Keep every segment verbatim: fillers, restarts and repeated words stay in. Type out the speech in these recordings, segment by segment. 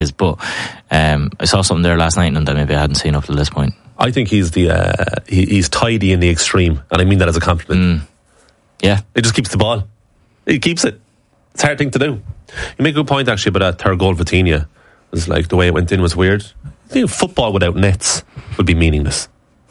is. But um, I saw something there last night and that maybe I hadn't seen up to this point. I think he's the uh, he, he's tidy in the extreme, and I mean that as a compliment. Mm. Yeah, he just keeps the ball. He keeps it. It's a hard thing to do. You make a good point actually about that third goal, Vitinha. It was like the way it went in was weird. I think football without nets would be meaningless.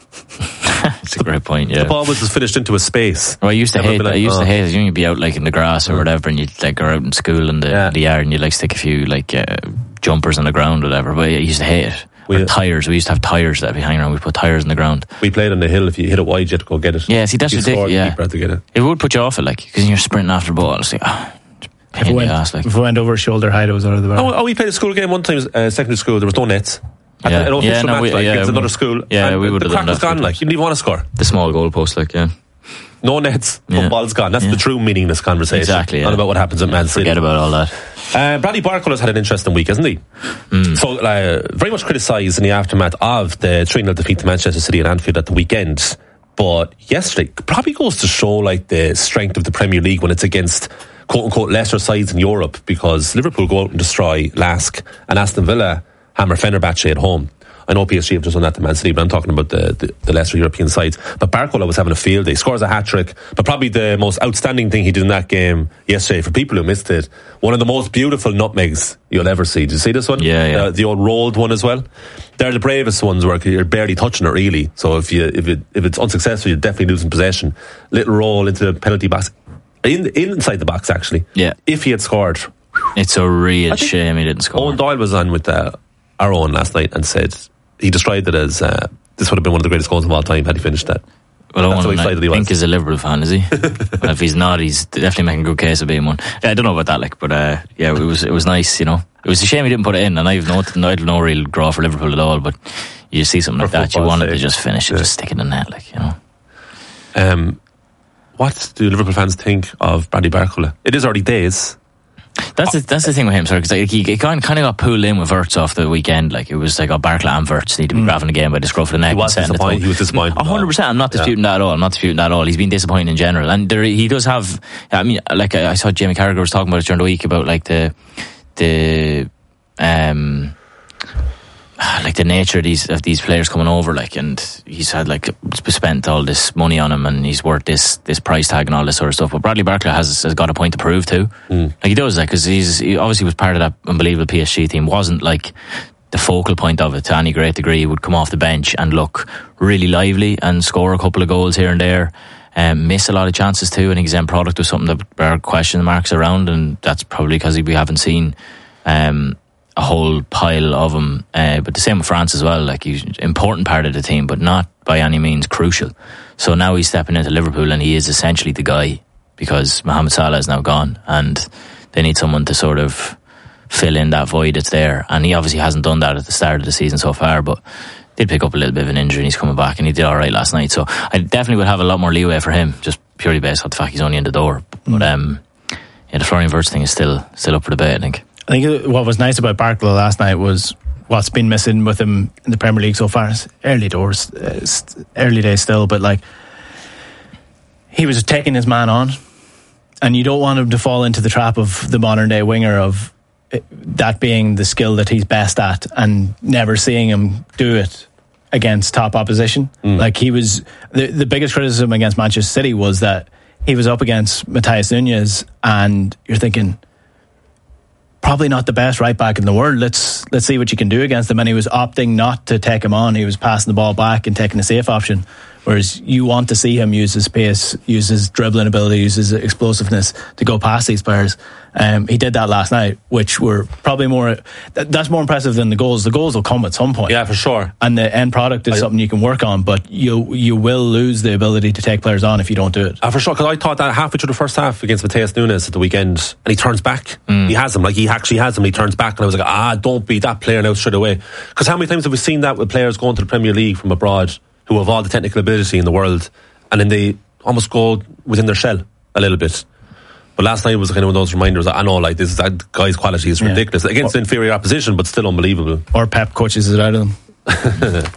That's a great point. Yeah, the ball was just finished into a space. Well, I used to hate. Like, I used oh. to hate it. You'd be out like in the grass or mm. whatever, and you'd like go out in school in the, yeah. the yard, and you'd like stick a few like uh, jumpers on the ground or whatever. But I used to hate it. We, or tires. We used to have tires that would be hanging around. We put tires in the ground. We played on the hill. If you hit it wide, you had to go get it. Yeah, see, that's ridiculous. Yeah, to get it. It would put you off it, like, because you're sprinting after the ball. It's like, oh, if, it went, ass, like. if it went over shoulder height, it was out of the way. Oh, oh, we played a school game one time, uh, secondary school. There was no nets. At yeah, the, yeah, no, match, we, like, yeah, against we, another school. Yeah, and we would the have crack done was that. gone. Like, you didn't even want to score. The small goalpost, like, yeah. No nets, yeah. football's gone. That's yeah. the true meaningless conversation. Exactly. Yeah. Not about what happens at Man City. Forget about all that. Uh, Bradley Barcola has had an interesting week, hasn't he? Mm. So, uh, very much criticised in the aftermath of the three nil defeat to Manchester City at Anfield at the weekend. But yesterday probably goes to show like the strength of the Premier League when it's against quote unquote lesser sides in Europe, because Liverpool go out and destroy Lask and Aston Villa hammer Fenerbahce at home. I know P S G have just done that to Man City, but I'm talking about the, the, the lesser European sides. But Barcola was having a field day. He scores a hat-trick. But probably the most outstanding thing he did in that game yesterday, for people who missed it, one of the most beautiful nutmegs you'll ever see. Did you see this one? Yeah, yeah. Uh, the old rolled one as well. They're the bravest ones where you're barely touching it, really. So if you if it, if it's unsuccessful, you're definitely losing possession. Little roll into the penalty box. In, inside the box, actually. Yeah. If he had scored. It's a real shame he didn't score. Owen Doyle was on with uh, our own last night and said... He described it as uh, this would have been one of the greatest goals of all time had he finished that. Well, That's Owen, how excited he I was. think he's a Liverpool fan, is he? Well, if he's not, he's definitely making a good case of being one. Yeah, I don't know about that, like, but uh, yeah, it was it was nice, you know. It was a shame he didn't put it in, and I've no, no, I've no real draw for Liverpool at all. But you see something for like that, you want it to just finish it, yeah. just stick it in the net, like, you know. Um, what do Liverpool fans think of Bradley Barcola? It is early days. That's the, that's the thing with him, sorry, because like, he, he kind of got pulled in with Wirtz off the weekend. Like, it was like, oh, Barcola and Wirtz need to be mm. grabbing the game by the scruff of the neck. He was disappointed. He was disappointed. one hundred percent. I'm not disputing yeah. that at all. I'm not disputing that at all. He's been disappointing in general. And there, he does have, I mean, like I, I saw Jamie Carragher was talking about it during the week about like the, the, um, like the nature of these of these players coming over, like, and he's had like spent all this money on him, and he's worth this this price tag and all this sort of stuff. But Bradley Barcola has has got a point to prove too. Mm. Like he does, like, because he's he obviously was part of that unbelievable P S G team. Wasn't like the focal point of it to any great degree. He would come off the bench and look really lively and score a couple of goals here and there. Um, miss a lot of chances too. And he's end product of something that there are question marks around, and that's probably because we haven't seen. Um, a whole pile of them, uh, but the same with France as well. Like, he's an important part of the team, but not by any means crucial. So now he's stepping into Liverpool, and he is essentially the guy, because Mohamed Salah is now gone, and they need someone to sort of fill in that void that's there. And he obviously hasn't done that at the start of the season so far, but did pick up a little bit of an injury, and he's coming back, and he did all right last night. So I definitely would have a lot more leeway for him, just purely based on the fact he's only in the door. But um, yeah, the Florian Wirtz thing is still still up for debate, I think. I think what was nice about Barcola last night was what's been missing with him in the Premier League so far. It's early doors, uh, early days still, but like, he was taking his man on, and you don't want him to fall into the trap of the modern day winger, of that being the skill that he's best at, and never seeing him do it against top opposition. Mm. Like, he was the, the biggest criticism against Manchester City was that he was up against Matheus Nunes, and you're thinking, probably not the best right back in the world. Let's let's see what you can do against him. And he was opting not to take him on. He was passing the ball back and taking a safe option. Whereas you want to see him use his pace, use his dribbling ability, use his explosiveness to go past these players. Um, he did that last night, which were probably more. That, that's more impressive than the goals. The goals will come at some point. Yeah, for sure. And the end product is I, something you can work on, but you you will lose the ability to take players on if you don't do it. Uh, for sure, because I thought that halfway through the first half against Matheus Nunes at the weekend, and he turns back. Mm. He has him, like he actually has him. He turns back, and I was like, ah, don't be that player now straight away. Because how many times have we seen that with players going to the Premier League from abroad who have all the technical ability in the world, and then they almost go within their shell a little bit. But last night was kind of one of those reminders that I know, like, this that guy's quality is ridiculous yeah. against or, inferior opposition, but still unbelievable. Or Pep coaches it out of them.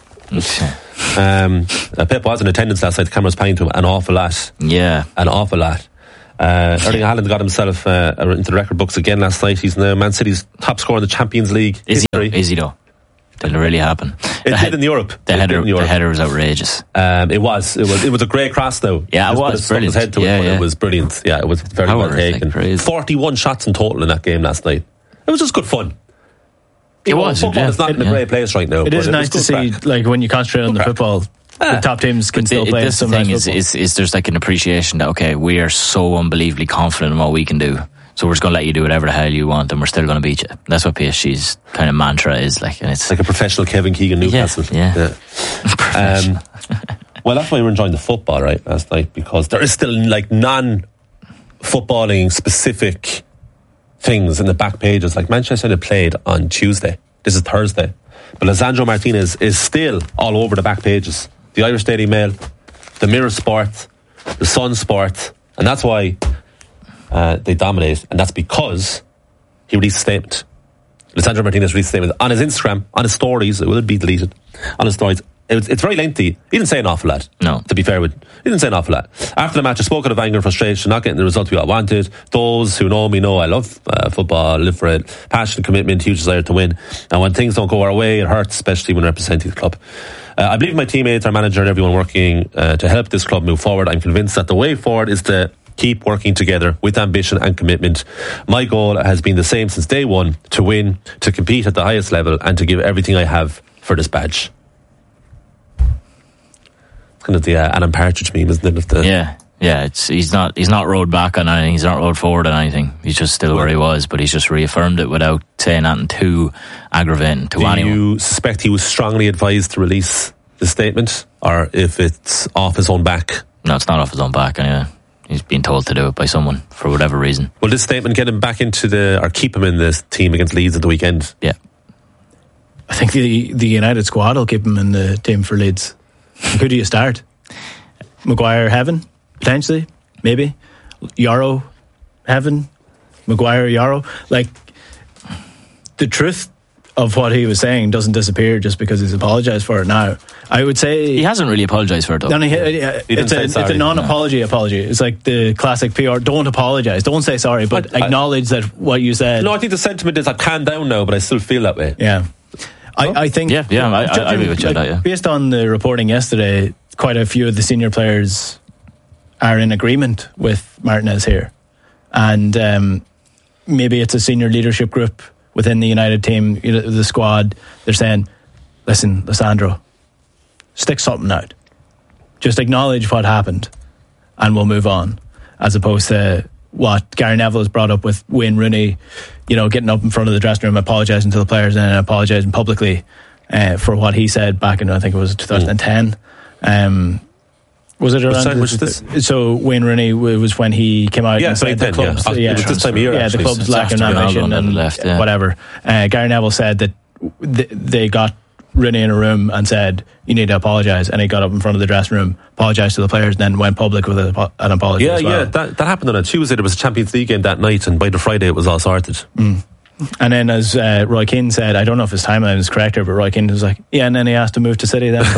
um, uh, Pep was in attendance last night. The cameras panning to him an awful lot. Yeah, an awful lot. Uh, Erling Haaland got himself uh, into the record books again last night. He's now Man City's top scorer in the Champions League Is history. he, is he though? Did it really happen? It The did head- in Europe. The It header, did in Europe. the header was outrageous. Um, it was. It was. It was a great cross, though. Yeah, it Just was put his- brilliant. His head to Yeah, it, but yeah. it was brilliant. Yeah, it was very well Powers, like taken. crazy. Forty-one shots in total in that game last night. It was just good fun. It You know, was, Football yeah. is not in a Yeah. great place right now. It but is nice was to good see, crack. like, when you concentrate on the crack. football, Ah. the top teams can still It- play that's some the nice thing is, football. is, is there's like an appreciation that, okay, we are so unbelievably confident in what we can do. So we're just going to let you do whatever the hell you want and we're still going to beat you. That's what P S G's kind of mantra is. Like, and it's Like a professional Kevin Keegan Newcastle. yeah. Um, well, that's why we're enjoying the football, right, last night, because there is still like non-footballing specific things in the back pages. Like Manchester United played on Tuesday. This is Thursday. But Lisandro Martinez is still all over the back pages. The Irish Daily Mail, the Mirror Sport, the Sun Sport. And that's why uh, they dominate. And that's because he released a statement. Lisandro Martinez released a statement on his Instagram, on his stories. It will be deleted. On his stories. It was, it's very lengthy. He didn't say an awful lot. No. To be fair with, he didn't say an awful lot. After the match, I spoke out of anger and frustration, not getting the result we all wanted. Those who know me know I love uh, football, live for it. Passion, commitment, huge desire to win. And when things don't go our way, it hurts, especially when representing the club. Uh, I believe my teammates, our manager, and everyone working uh, to help this club move forward. I'm convinced that the way forward is to keep working together with ambition and commitment. My goal has been the same since day one, to win, to compete at the highest level, and to give everything I have for this badge. Kind of the uh, Alan Partridge meme, isn't it? Of the, Yeah, yeah. It's he's not he's not rode back on anything. He's not rode forward on anything. He's just still where he was, but he's just reaffirmed it without saying anything too aggravating to Do anyone. you suspect he was strongly advised to release the statement, or if it's off his own back? No, it's not off his own back anyway. He's been told to do it by someone for whatever reason. Will this statement get him back into the, or keep him in the team against Leeds at the weekend? Yeah. I think the the United squad will keep him in the team for Leeds. Who do you start? Maguire, Heaven, potentially, maybe. Yarrow, Heaven, Maguire, Yarrow. Like, the truth of what he was saying doesn't disappear just because he's apologised for it now. I would say He hasn't really apologised for it though. No, no, he, uh, didn't it's, say a, it's sorry. a non-apology apology. It's like the classic P R. Don't apologise. Don't say sorry, but I- I- acknowledge that what you said. No, I think the sentiment is I've calmed down now, but I still feel that way. Yeah. I, I think. Yeah, yeah, I- I- I agree with you on that, yeah. Based on the reporting yesterday, quite a few of the senior players are in agreement with Martinez here. And um, maybe it's a senior leadership group within the United team, you know, the squad. They're saying, listen, Lisandro, stick something out. Just acknowledge what happened and we'll move on. As opposed to what Gary Neville has brought up with Wayne Rooney, you know, getting up in front of the dressing room, apologising to the players and then apologising publicly uh, for what he said back in, I think it was twenty ten. Mm. Um, was it around? time was this? So Wayne Rooney was when he came out Yeah, and said the twenty ten, clubs, yeah. yeah, It was this time of year, yeah, actually. the club's It's lacking after Ronaldo ambition and and left, yeah. whatever. Uh, Gary Neville said that th- they got Rooney in a room and said, you need to apologise, and he got up in front of the dressing room, apologised to the players, and then went public with a, an apology Yeah, as well. yeah, that, that happened on a Tuesday. There was a Champions League game that night, and by the Friday it was all sorted. Mm. And then, as uh, Roy Keane said, I don't know if his timeline is correct here, but Roy Keane was like, yeah, and then he asked to move to City then.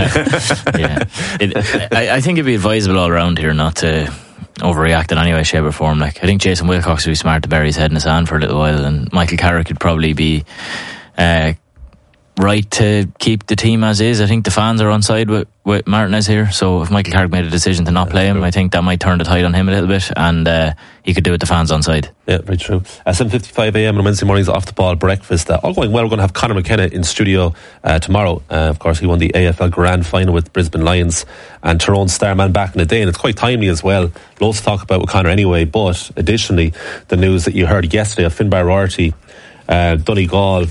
Yeah, it, I, I think it'd be advisable all around here not to overreact in any way, shape or form. Like, I think Jason Wilcox would be smart to bury his head in the sand for a little while, and Michael Carrick could probably be uh, right to keep the team as is. I think the fans are on side with, with Martinez here, so if Michael Carrick made a decision to not play him, I think that might turn the tide on him a little bit, and uh, he could do it the fans on side. Yeah, very true. At seven fifty-five a.m. on Wednesday mornings, Off the Ball breakfast. Uh, all going well. We're going to have Conor McKenna in studio uh, tomorrow. Uh, of course, he won the A F L Grand Final with Brisbane Lions and Tyrone Starman back in the day, and it's quite timely as well. Loads to talk about with Conor anyway, but additionally, the news that you heard yesterday of Finbar Rorty, uh, Donegal,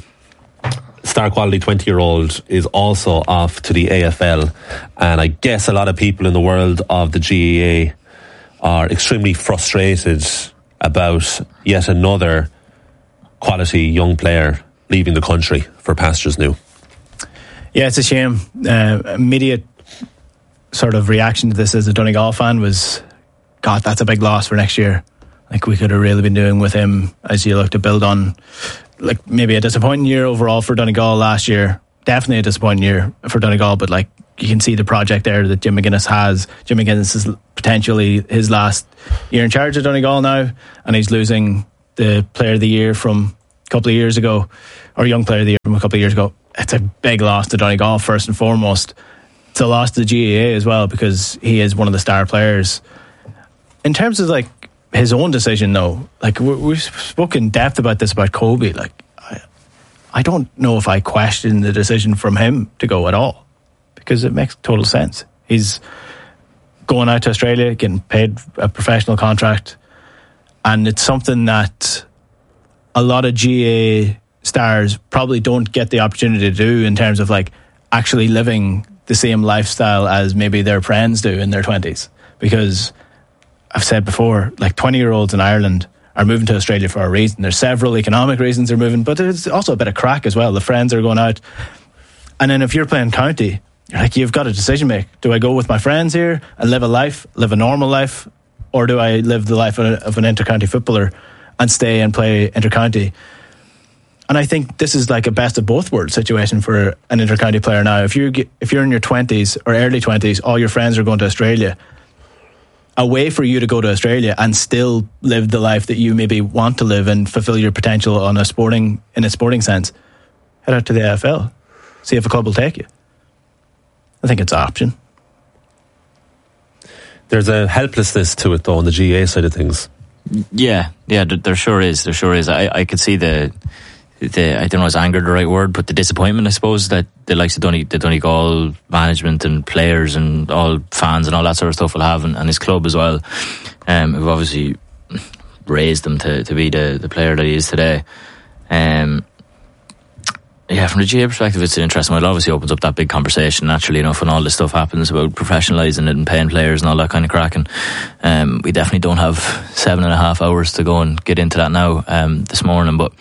star quality twenty year old, is also off to the A F L, and I guess a lot of people in the world of the G A A are extremely frustrated about yet another quality young player leaving the country for pastures new. Yeah, it's a shame. Uh, immediate sort of reaction to this as a Donegal fan was, God, that's a big loss for next year. Like, we could have really been doing with him as you look to build on, like, maybe a disappointing year overall for Donegal last year. Definitely a disappointing year for Donegal, but like, you can see the project there that Jim McGuinness has. Jim McGuinness is potentially his last year in charge at Donegal now, and he's losing the player of the year from a couple of years ago, or young player of the year from a couple of years ago. It's a big loss to Donegal first and foremost. It's a loss to the G A A as well, because he is one of the star players. In terms of like his own decision though, like we've spoken in depth about this about Kobe, like I, I don't know if I question the decision from him to go at all, because it makes total sense. He's going out to Australia, getting paid a professional contract, and it's something that a lot of G A stars probably don't get the opportunity to do, in terms of like actually living the same lifestyle as maybe their friends do in their twenties. Because I've said before, like twenty year olds in Ireland are moving to Australia for a reason. There's several economic reasons they're moving, but there's also a bit of crack as well. The friends are going out, and then if you're playing county, you're like, you've got a decision make. Do I go with my friends here and live a life, live a normal life, or do I live the life of, a, of an inter-county footballer and stay and play inter-county? And I think this is like a best of both worlds situation for an inter-county player now. If you if you're in your twenties or early twenties, all your friends are going to Australia. A way for you to go to Australia and still live the life that you maybe want to live and fulfill your potential on a sporting in a sporting sense. Head out to the A F L, see if a club will take you. I think it's an option. There's a helplessness to it though on the G A A side of things. Yeah, yeah, there, there sure is. There sure is. I, I could see the, the I don't know, is anger the right word, but the disappointment, I suppose, that the likes of Donny, the Donegal management and players and all fans and all that sort of stuff will have, and, and his club as well, um, who've obviously raised him to, to be the, the player that he is today. Um, yeah, from the G A A perspective, it's an interesting one. It obviously opens up that big conversation, naturally enough, when all this stuff happens about professionalising it and paying players and all that kind of cracking. Um, we definitely don't have seven and a half hours to go and get into that now um, this morning, but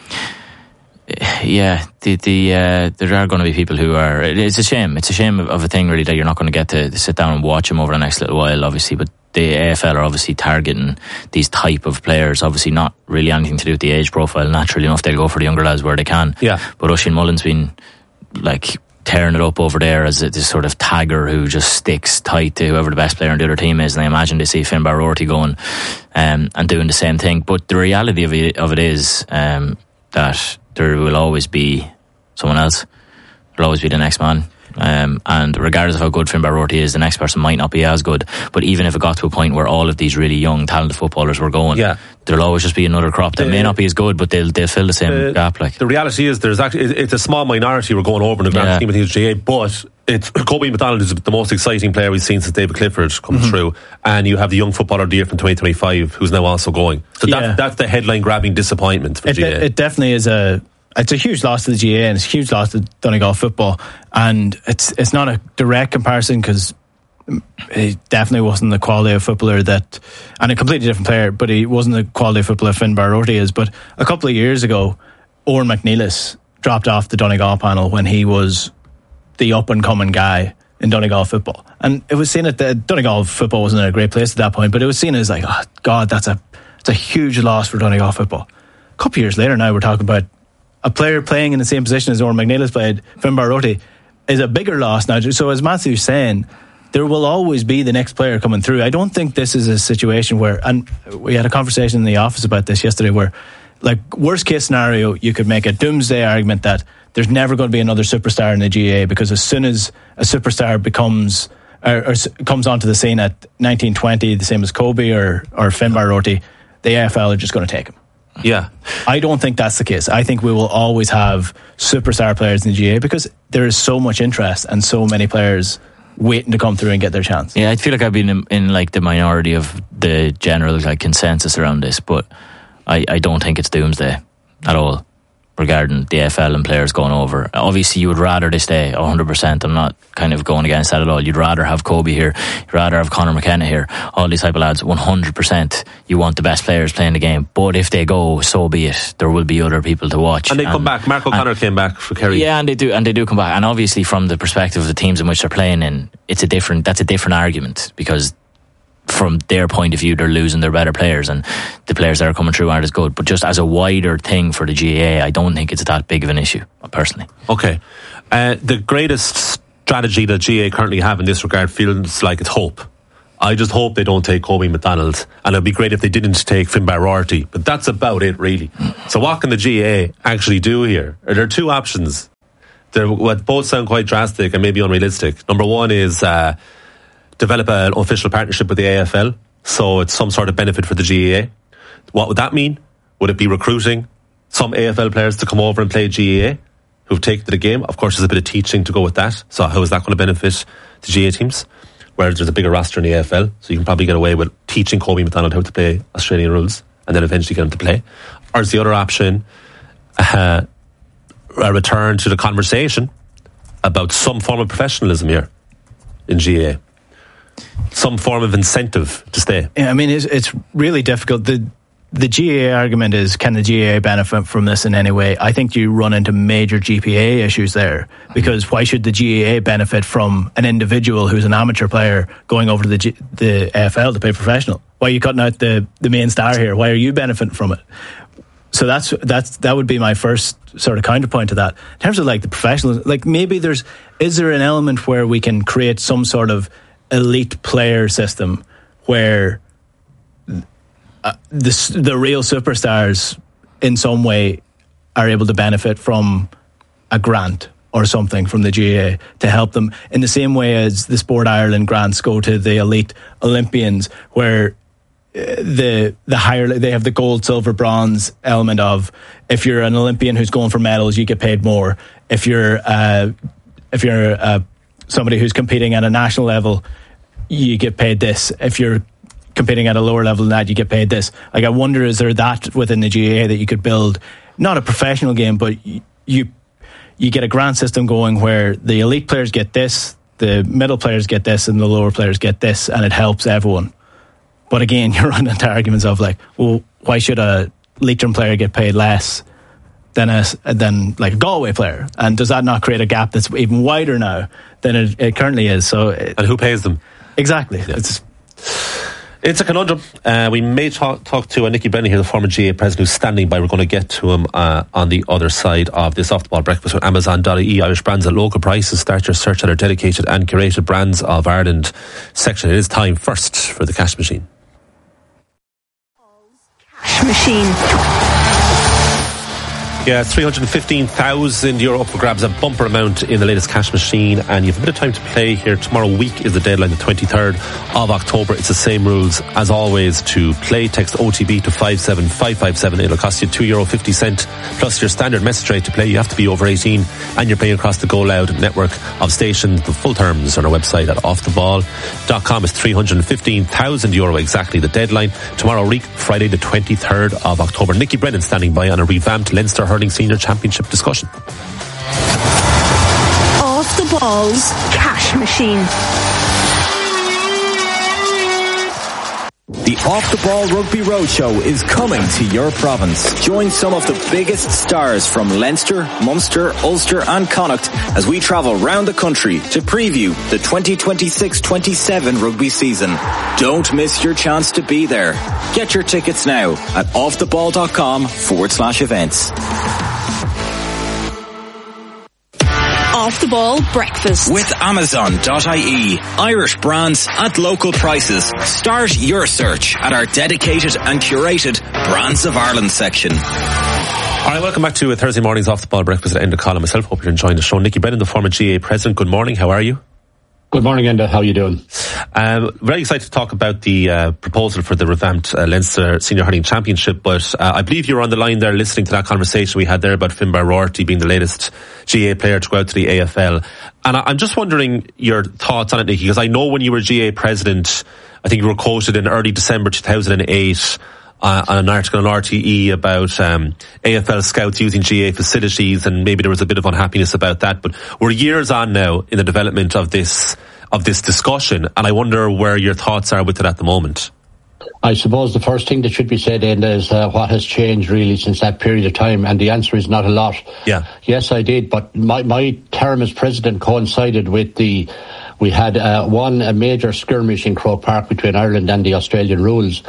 yeah, the the uh, there are going to be people who are. It's a shame. It's a shame of, of a thing, really, that you're not going to get to, to sit down and watch him over the next little while, obviously. But the A F L are obviously targeting these type of players. Obviously, not really anything to do with the age profile. Naturally enough, they'll go for the younger lads where they can. Yeah. But Oisin Mullen's been like tearing it up over there as this sort of tagger who just sticks tight to whoever the best player on the other team is. And I imagine they see Finbar Rorty going um, and doing the same thing. But the reality of it, of it is um, that there will always be someone else. There'll always be the next man. Um, and regardless of how good Finbar Rorty is, the next person might not be as good. But even if it got to a point where all of these really young, talented footballers were going, yeah. there'll always just be another crop that the, may not be as good, but they'll they'll fill the same the, gap. Like the reality is, there's actually it's a small minority we're going over in the grand yeah. scheme of things G A A, but it's Kobe McDonald is the most exciting player we've seen since David Clifford come mm-hmm. through, and you have the young footballer of the year from twenty twenty-five who's now also going. So yeah. that's that's the headline grabbing disappointment for it, G A A. It definitely is a. It's a huge loss to the G A A and it's a huge loss to Donegal football, and it's it's not a direct comparison because he definitely wasn't the quality of footballer that, and a completely different player, but he wasn't the quality of footballer Finbar Rorty is. But a couple of years ago, Oran McNeilis dropped off the Donegal panel when he was the up and coming guy in Donegal football, and it was seen at the Donegal football wasn't in a great place at that point, but it was seen as like, oh God, that's a it's a huge loss for Donegal football. A couple of years later, now we're talking about a player playing in the same position as Oran McNeilis played, Finbar Rorty, is a bigger loss now. So as Matthew's saying, there will always be the next player coming through. I don't think this is a situation where, and we had a conversation in the office about this yesterday, where like worst case scenario, you could make a doomsday argument that there's never going to be another superstar in the G A A, because as soon as a superstar becomes or, or comes onto the scene at nineteen, twenty, the same as Kobe or, or Finbar Rorty, the A F L are just going to take him. Yeah. I don't think that's the case. I think we will always have superstar players in the G A A because there is so much interest and so many players waiting to come through and get their chance. Yeah, I feel like I've been in, in like the minority of the general like consensus around this, but I, I don't think it's doomsday at all regarding the A F L and players going over. Obviously, you would rather they stay one hundred percent. I'm not kind of going against that at all. You'd rather have Kobe here. You'd rather have Conor McKenna here. All these type of lads, one hundred percent. You want the best players playing the game. But if they go, so be it. There will be other people to watch. And they and, come back. Mark O'Connor came back for Kerry. Yeah, and they do, and they do come back. And obviously, from the perspective of the teams in which they're playing in, it's a different. That's a different argument, because from their point of view, they're losing their better players and the players that are coming through aren't as good. But just as a wider thing for the G A A, I don't think it's that big of an issue, personally. Okay. Uh, the greatest strategy that G A A currently have in this regard feels like it's hope. I just hope they don't take Kobe McDonald, and it'd be great if they didn't take Finbar Rorty, but that's about it really. So what can the G A A actually do here? There are two options. They're, what both sound quite drastic and maybe unrealistic. Number one is uh, develop an official partnership with the A F L, so it's some sort of benefit for the G A A. What would that mean? Would it be recruiting some A F L players to come over and play G A A who've taken to the game? Of course, there's a bit of teaching to go with that. So how is that going to benefit the G A A teams? Whereas there's a bigger roster in the A F L, so you can probably get away with teaching Kobe McDonald how to play Australian rules and then eventually get him to play. Or is the other option uh, a return to the conversation about some form of professionalism here in G A A? Some form of incentive to stay. Yeah, I mean, it's, it's really difficult. The The G A A argument is, can the G A A benefit from this in any way? I think you run into major G P A issues there, because why should the G A A benefit from an individual who's an amateur player going over to the G- the A F L to play professional? Why are you cutting out the, the main star here? Why are you benefiting from it? So that's that's that would be my first sort of counterpoint to that. In terms of like the professionals, like maybe there's is there an element where we can create some sort of elite player system where Uh, the, the real superstars in some way are able to benefit from a grant or something from the G A A to help them, in the same way as the Sport Ireland grants go to the elite Olympians, where uh, the the higher they have the gold, silver, bronze element of, if you're an Olympian who's going for medals, you get paid more. If you're uh, if you're uh, somebody who's competing at a national level, you get paid this. If you're competing at a lower level than that, you get paid this. Like, I wonder, is there that within the G A A that you could build, not a professional game, but you you get a grant system going where the elite players get this, the middle players get this, and the lower players get this, and it helps everyone. But again, you're running into arguments of like, well, why should a Leitrim player get paid less than a than like a Galway player? And does that not create a gap that's even wider now than it, it currently is? So, it, and who pays them? Exactly. Yeah. It's It's a conundrum. Uh, we may talk, talk to uh, Nicky Brennan here, the former G A A president, who's standing by. We're going to get to him uh, on the other side of this Off the Ball breakfast with Amazon dot I E. Irish brands at local prices. Start your search at our dedicated and curated Brands of Ireland section. It is time first for the cash machine. Cash machine. Yeah, three hundred fifteen thousand euro up for grabs, a bumper amount in the latest cash machine, and you have a bit of time to play here. Tomorrow week is the deadline, the twenty-third of October. It's the same rules as always to play. Text O T B to five seven five five seven. It'll cost you two euro fifty plus your standard message rate to play. You have to be over eighteen, and you're playing across the Go Loud network of stations. The full terms on our website at off the ball dot com. It's three hundred fifteen thousand euro exactly the deadline. Tomorrow week, Friday the twenty-third of October. Nicky Brennan standing by on a revamped Leinster Hurling Senior Championship discussion. Off the Ball's cash machine. The Off the Ball Rugby Roadshow is coming to your province. Join some of the biggest stars from Leinster, Munster, Ulster and Connacht as we travel round the country to preview the twenty twenty-six twenty-seven rugby season. Don't miss your chance to be there. Get your tickets now at offtheball.com forward slash events. Off the Ball breakfast with Amazon dot I E. Irish brands at local prices. Start your search at our dedicated and curated Brands of Ireland section. All right, welcome back to Thursday morning's Off the Ball breakfast at Enda Colin. Myself, hope you're enjoying the show. Nicky Brennan, the former G A A president. Good morning. How are you? Good morning, Enda. How are you doing? Um, very excited to talk about the uh, proposal for the revamped uh, Leinster Senior Hurling Championship, but uh, I believe you were on the line there listening to that conversation we had there about Finbar Rorty being the latest G A A player to go out to the A F L. And I, I'm just wondering your thoughts on it, Nicky, because I know when you were G A A president, I think you were quoted in early December two thousand eight uh, on an article on R T E about um, A F L scouts using G A A facilities, and maybe there was a bit of unhappiness about that. But we're years on now in the development of this of this discussion, and I wonder where your thoughts are with it at the moment. I suppose the first thing that should be said, Enda, is uh, what has changed really since that period of time, and the answer is not a lot. Yeah. Yes, I did, but my, my term as president coincided with the, we had uh, one a major skirmish in Croke Park between Ireland and the Australian rules,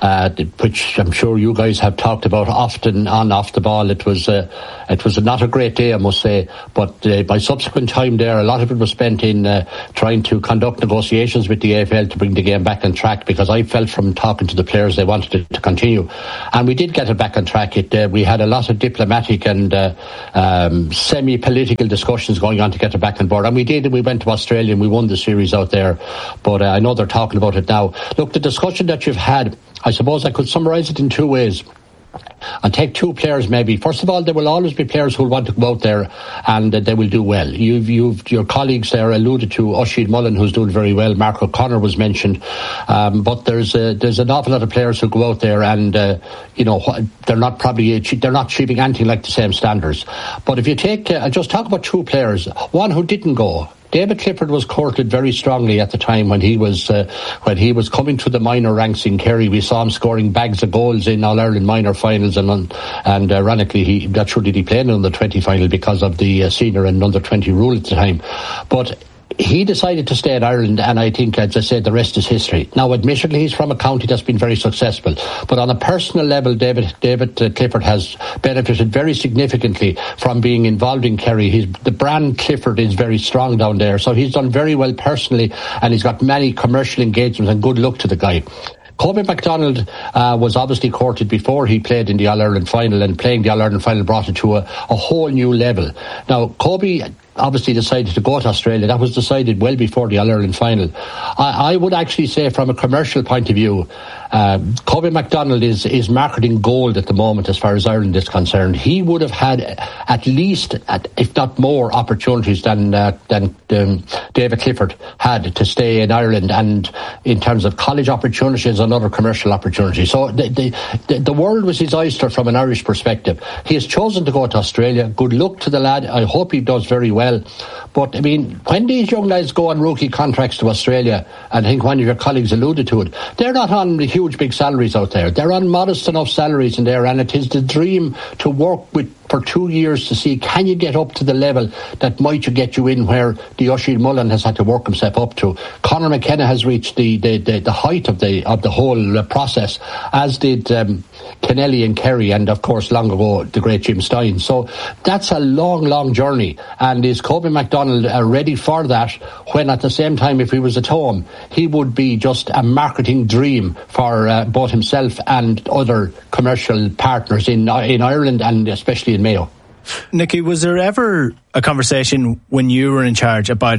uh, which I'm sure you guys have talked about often on off the ball. It was uh, it was not a great day, I must say, but uh, by subsequent time there, a lot of it was spent in uh, trying to conduct negotiations with the A F L to bring the game back on track, because I felt from talking to the players they wanted it to continue, and we did get it back on track. It uh, we had a lot of diplomatic and uh, um, semi-political discussions going on to get it back on board, and we did. And we went to Australia and we won the series out there, but uh, I know they're talking about it now. Look, the discussion that you've had, I suppose I could summarise it in two ways. I'll take two players maybe. First of all, there will always be players who will want to go out there and uh, they will do well. You've, you've, your colleagues there alluded to Oisín Mullin, who's doing very well. Mark O'Connor was mentioned. Um, but there's a, there's an awful lot of players who go out there and, uh, you know, they're not probably, they're not achieving anything like the same standards. But if you take, uh, I'll just talk about two players. One who didn't go. David Clifford was courted very strongly at the time when he was uh, when he was coming to the minor ranks in Kerry. We saw him scoring bags of goals in All Ireland minor finals, and and ironically, he not sure did he play in the under twenty final because of the uh, senior and under twenty rule at the time, but he decided to stay in Ireland, and I think, as I said, the rest is history. Now, admittedly, he's from a county that's been very successful, but on a personal level, David David uh, Clifford has benefited very significantly from being involved in Kerry. He's, the brand Clifford is very strong down there, so he's done very well personally, and he's got many commercial engagements, and good luck to the guy. Kobe MacDonald uh, was obviously courted before he played in the All-Ireland final, and playing the All-Ireland final brought it to a, a whole new level. Now, Kobe obviously decided to go to Australia. That was decided well before the All-Ireland final. I, I would actually say, from a commercial point of view, uh, Kobe MacDonald is, is marketing gold at the moment as far as Ireland is concerned. He would have had at least, at, if not more, opportunities than uh, than um, David Clifford had to stay in Ireland, and in terms of college opportunities and other commercial opportunities. So the, the, the world was his oyster from an Irish perspective. He has chosen to go to Australia. Good luck to the lad. I hope he does very well. Well, but I mean, when these young lads go on rookie contracts to Australia, and I think one of your colleagues alluded to it, they're not on huge big salaries out there. They're on modest enough salaries in there, and it is the dream to work with for two years to see, can you get up to the level that might get you in where the Oisín Mullin has had to work himself up to. Conor McKenna has reached the, the, the, the height of the of the whole uh, process, as did um, Kennelly and Kerry, and of course long ago the great Jim Stein. So that's a long, long journey, and is Kobe MacDonald uh, ready for that, when at the same time, if he was at home, he would be just a marketing dream for uh, both himself and other commercial partners in in Ireland, and especially in Mayo. Nicky, was there ever a conversation when you were in charge about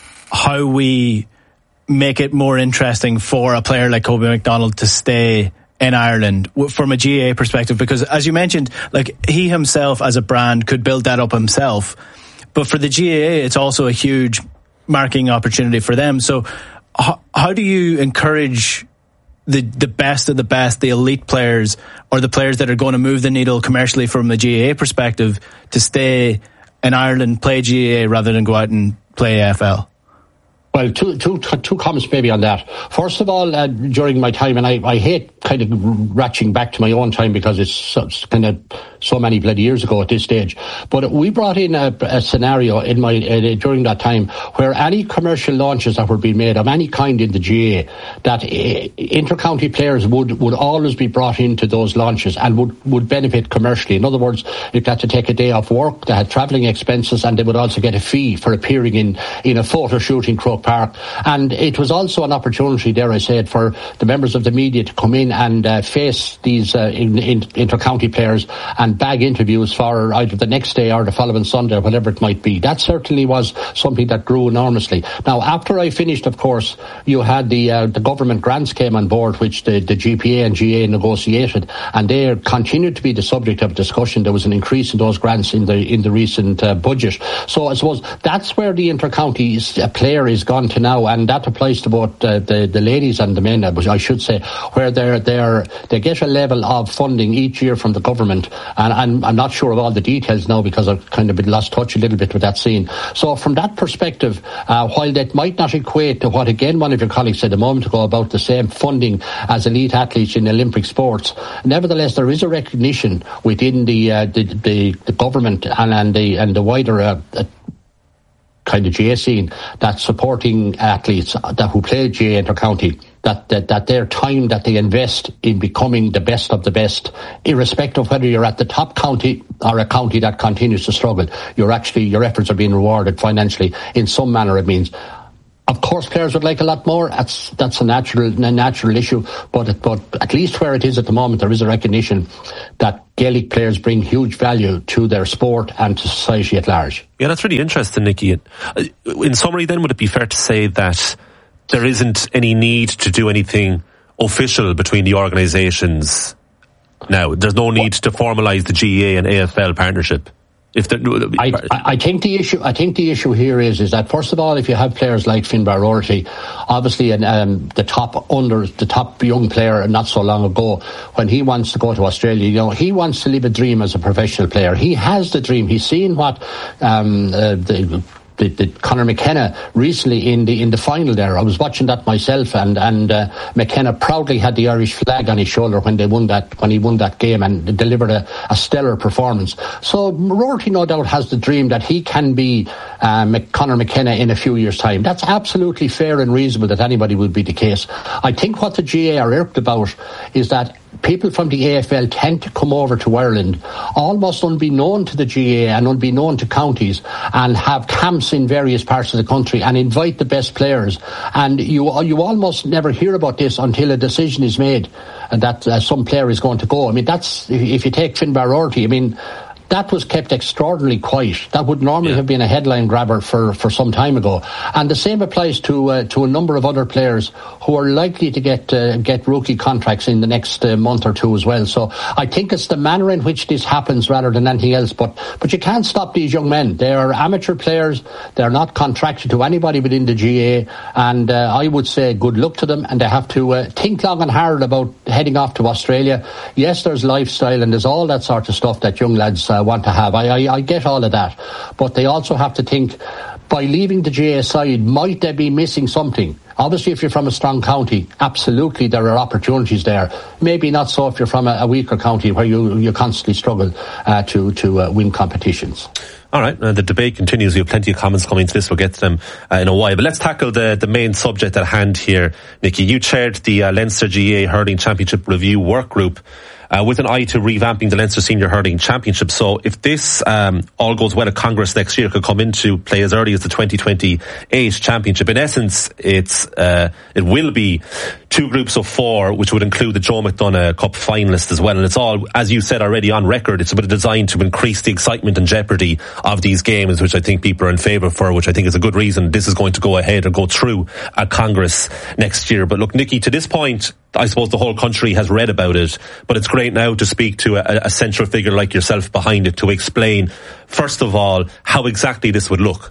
how we make it more interesting for a player like Kobe MacDonald to stay in Ireland from a G A A perspective? Because as you mentioned, like, he himself as a brand could build that up himself, but for the G A A it's also a huge marketing opportunity for them. So how, how do you encourage the the best of the best, the elite players, or the players that are going to move the needle commercially from a G A A perspective, to stay in Ireland, play G A A rather than go out and play A F L? Well, two, two, two comments maybe on that. First of all, uh, during my time, and I, I hate kind of ratcheting back to my own time because it's, so, it's kind of so many bloody years ago at this stage, but we brought in a, a scenario in my uh, during that time where any commercial launches that were being made of any kind in the G A A, that uh, inter-county players would, would always be brought into those launches and would, would benefit commercially. In other words, they had to take a day off work, they had travelling expenses, and they would also get a fee for appearing in, in a photo shoot in Croke Park. And it was also an opportunity, dare I say it, for the members of the media to come in and uh, face these uh, in, in, inter-county players and bag interviews for either the next day or the following Sunday or whatever it might be. That certainly was something that grew enormously. Now, after I finished, of course, you had the uh, the government grants came on board, which the, the G P A and G A A negotiated, and they continued to be the subject of discussion. There was an increase in those grants in the in the recent uh, budget. So I suppose that's where the inter-county uh, player is gone to now, and that applies to both uh, the the ladies and the men, I should say, where they're they're they get a level of funding each year from the government, and I'm, I'm not sure of all the details now because I've kind of been lost touch a little bit with that scene. So from that perspective, uh, while that might not equate to what again one of your colleagues said a moment ago about the same funding as elite athletes in Olympic sports, nevertheless there is a recognition within the uh, the, the the government and and the and the wider uh, uh, kind of G A A scene that supporting athletes that who play G A A inter-county that, that, that their time that they invest in becoming the best of the best, irrespective of whether you're at the top county or a county that continues to struggle, you're actually, your efforts are being rewarded financially in some manner, it means. Of course, players would like a lot more. That's that's a natural a natural issue. But but at least where it is at the moment, there is a recognition that Gaelic players bring huge value to their sport and to society at large. Yeah, that's really interesting, Nicky. In summary, then, would it be fair to say that there isn't any need to do anything official between the organisations now? There's no need to formalise the G A A and A F L partnership. If I, I think the issue, I think the issue here is, is that first of all, if you have players like Finbar O'Reilly, obviously, and um, the top under the top young player, not so long ago, when he wants to go to Australia, you know, he wants to live a dream as a professional player. He has the dream. He's seen what um, uh, the. The, the Conor McKenna recently in the in the final there. I was watching that myself, and and uh, McKenna proudly had the Irish flag on his shoulder when they won that when he won that game and delivered a, a stellar performance. So Roarty no doubt has the dream that he can be uh, Conor McKenna in a few years' time. That's absolutely fair and reasonable that anybody would be the case. I think what the G A A are irked about is that people from the A F L tend to come over to Ireland almost unbeknown to the G A A and unbeknown to counties and have camps in various parts of the country and invite the best players. And you you almost never hear about this until a decision is made that uh, some player is going to go. I mean, that's, if you take Finbar O'Reilly, I mean, that was kept extraordinarily quiet. That would normally yeah. have been a headline grabber for, for some time ago. And the same applies to uh, to a number of other players who are likely to get uh, get rookie contracts in the next uh, month or two as well. So I think it's the manner in which this happens rather than anything else. But but you can't stop these young men. They are amateur players. They're not contracted to anybody within the G A A. And uh, I would say good luck to them. And they have to uh, think long and hard about heading off to Australia. Yes, there's lifestyle and there's all that sort of stuff that young lads uh, want to have. I, I, I get all of that, but they also have to think, by leaving the G A A side, might they be missing something? Obviously, if you're from a strong county, absolutely there are opportunities there. Maybe not so if you're from a, a weaker county where you you constantly struggle uh, to to uh, win competitions. All right, uh, the debate continues. We have plenty of comments coming to this. We'll get to them uh, in a while. But let's tackle the, the main subject at hand here, Nicky. You chaired the uh, Leinster G A A Hurling Championship Review Work Group uh, with an eye to revamping the Leinster Senior Hurling Championship. So if this um, all goes well at Congress next year, it could come into play as early as the twenty twenty-eight Championship. In essence, it's uh, it will be two groups of four, which would include the Joe McDonagh Cup finalists as well. And it's all, as you said already on record, it's a bit designed to increase the excitement and jeopardy of these games, which I think people are in favour for, which I think is a good reason this is going to go ahead or go through at Congress next year. But look, Nicky, to this point, I suppose the whole country has read about it, but it's great now to speak to a, a central figure like yourself behind it to explain, first of all, how exactly this would look.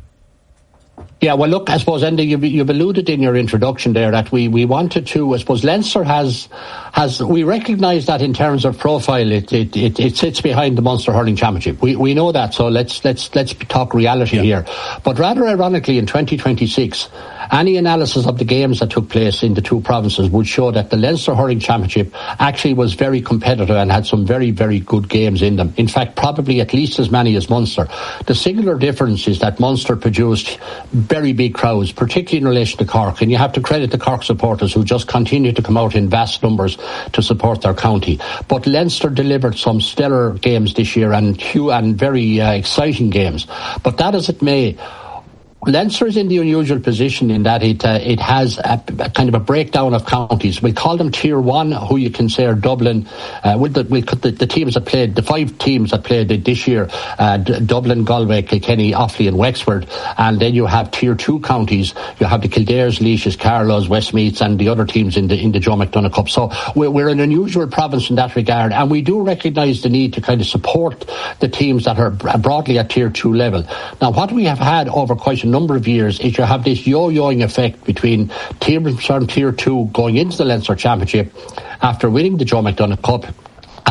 Yeah, well, look, I suppose, Andy, you've, you've alluded in your introduction there that we, we wanted to, I suppose, Leinster has, has we recognise that in terms of profile, it, it, it, it sits behind the Munster Hurling Championship. We, we know that, so let's, let's, let's talk reality yeah. here. But rather ironically, in twenty twenty-six, any analysis of the games that took place in the two provinces would show that the Leinster Hurling Championship actually was very competitive and had some very, very good games in them. In fact, probably at least as many as Munster. The singular difference is that Munster produced very big crowds, particularly in relation to Cork, and you have to credit the Cork supporters who just continue to come out in vast numbers to support their county. But Leinster delivered some stellar games this year and, and very uh, exciting games. But that as it may, Leinster is in the unusual position in that it uh, it has a, a kind of a breakdown of counties. We call them Tier One, who you can say are Dublin. Uh, with the, with the, the teams that played, the five teams that played this year: uh, D- Dublin, Galway, Kilkenny, Offaly, and Wexford. And then you have Tier Two counties. You have the Kildares, Laois, Carlows, Westmeaths, and the other teams in the in the Joe McDonagh Cup. So we're, we're an unusual province in that regard, and we do recognise the need to kind of support the teams that are broadly at Tier Two level. Now, what we have had over quite a number of years is you have this yo-yoing effect between teams from Tier two going into the Leinster Championship after winning the Joe McDonagh Cup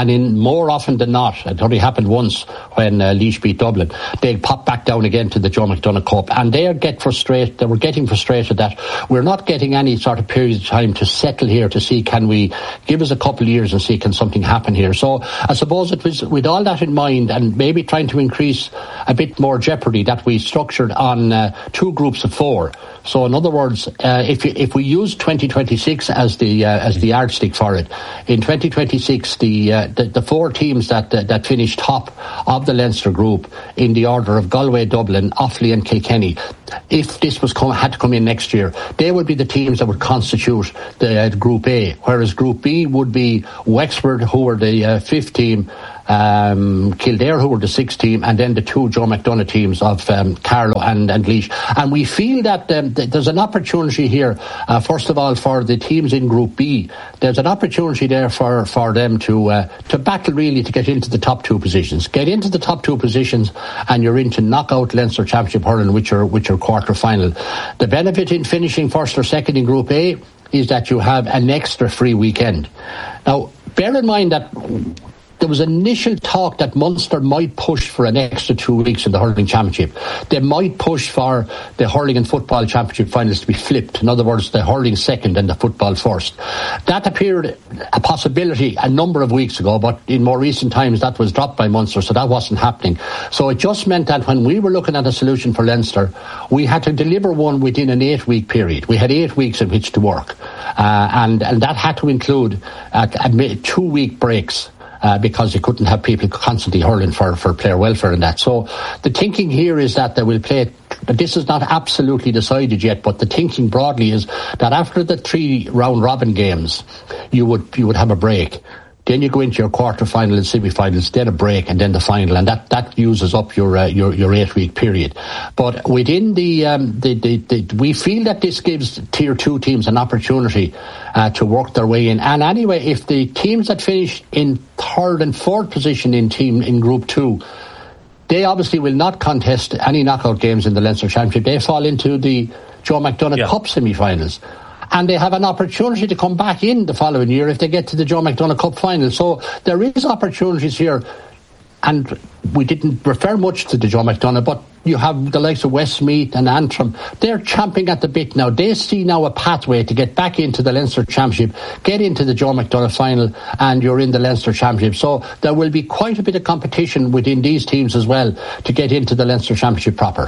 and in more often than not, it only happened once when uh, Laois beat Dublin, they pop back down again to the Joe McDonagh Cup, and they get frustrated. They were getting frustrated that we're not getting any sort of period of time to settle here to see, can we give us a couple of years and see can something happen here. So I suppose it was with all that in mind, and maybe trying to increase a bit more jeopardy, that we structured on uh, two groups of four. So in other words, uh, if you, if we use twenty twenty-six as the uh, as the yardstick for it, in twenty twenty-six the uh, the, the four teams that uh, that finished top of the Leinster group in the order of Galway, Dublin, Offaly and Kilkenny, if this was come, had to come in next year, they would be the teams that would constitute the uh, Group A, whereas Group B would be Wexford, who were the uh, fifth team, um, Kildare, who were the sixth team, and then the two Joe McDonagh teams of um, Carlow and, and Laois. And we feel that um, th- there's an opportunity here, uh, first of all, for the teams in Group B. There's an opportunity there for, for them to uh, to battle really to get into the top two positions. Get into the top two positions and you're into knockout Leinster Championship hurling, which are, which are quarter final. The benefit in finishing first or second in Group A is that you have an extra free weekend. Now, bear in mind that there was initial talk that Munster might push for an extra two weeks in the hurling championship. They might push for the hurling and football championship finals to be flipped. In other words, the hurling second and the football first. That appeared a possibility a number of weeks ago, but in more recent times that was dropped by Munster, so that wasn't happening. So it just meant that when we were looking at a solution for Leinster, we had to deliver one within an eight-week period. We had eight weeks in which to work, uh, and, and that had to include uh, two-week breaks. Uh, because you couldn't have people constantly hurling for, for player welfare and that. So the thinking here is that they will play, but this is not absolutely decided yet, but the thinking broadly is that after the three round robin games, you would you would have a break. Then you go into your quarter final and semi finals, then a break, and then the final, and that, that uses up your uh, your, your eight week period. But within the, um, the, the, the we feel that this gives tier two teams an opportunity uh, to work their way in. And anyway, if the teams that finish in third and fourth position in team in Group Two, they obviously will not contest any knockout games in the Leinster Championship. They fall into the Joe McDonagh yeah. Cup semi finals. And they have an opportunity to come back in the following year if they get to the Joe McDonagh Cup final. So there is opportunities here. And we didn't refer much to the Joe McDonagh, but you have the likes of Westmeath and Antrim. They're champing at the bit now. They see now a pathway to get back into the Leinster Championship, get into the Joe McDonagh final, and you're in the Leinster Championship. So there will be quite a bit of competition within these teams as well to get into the Leinster Championship proper.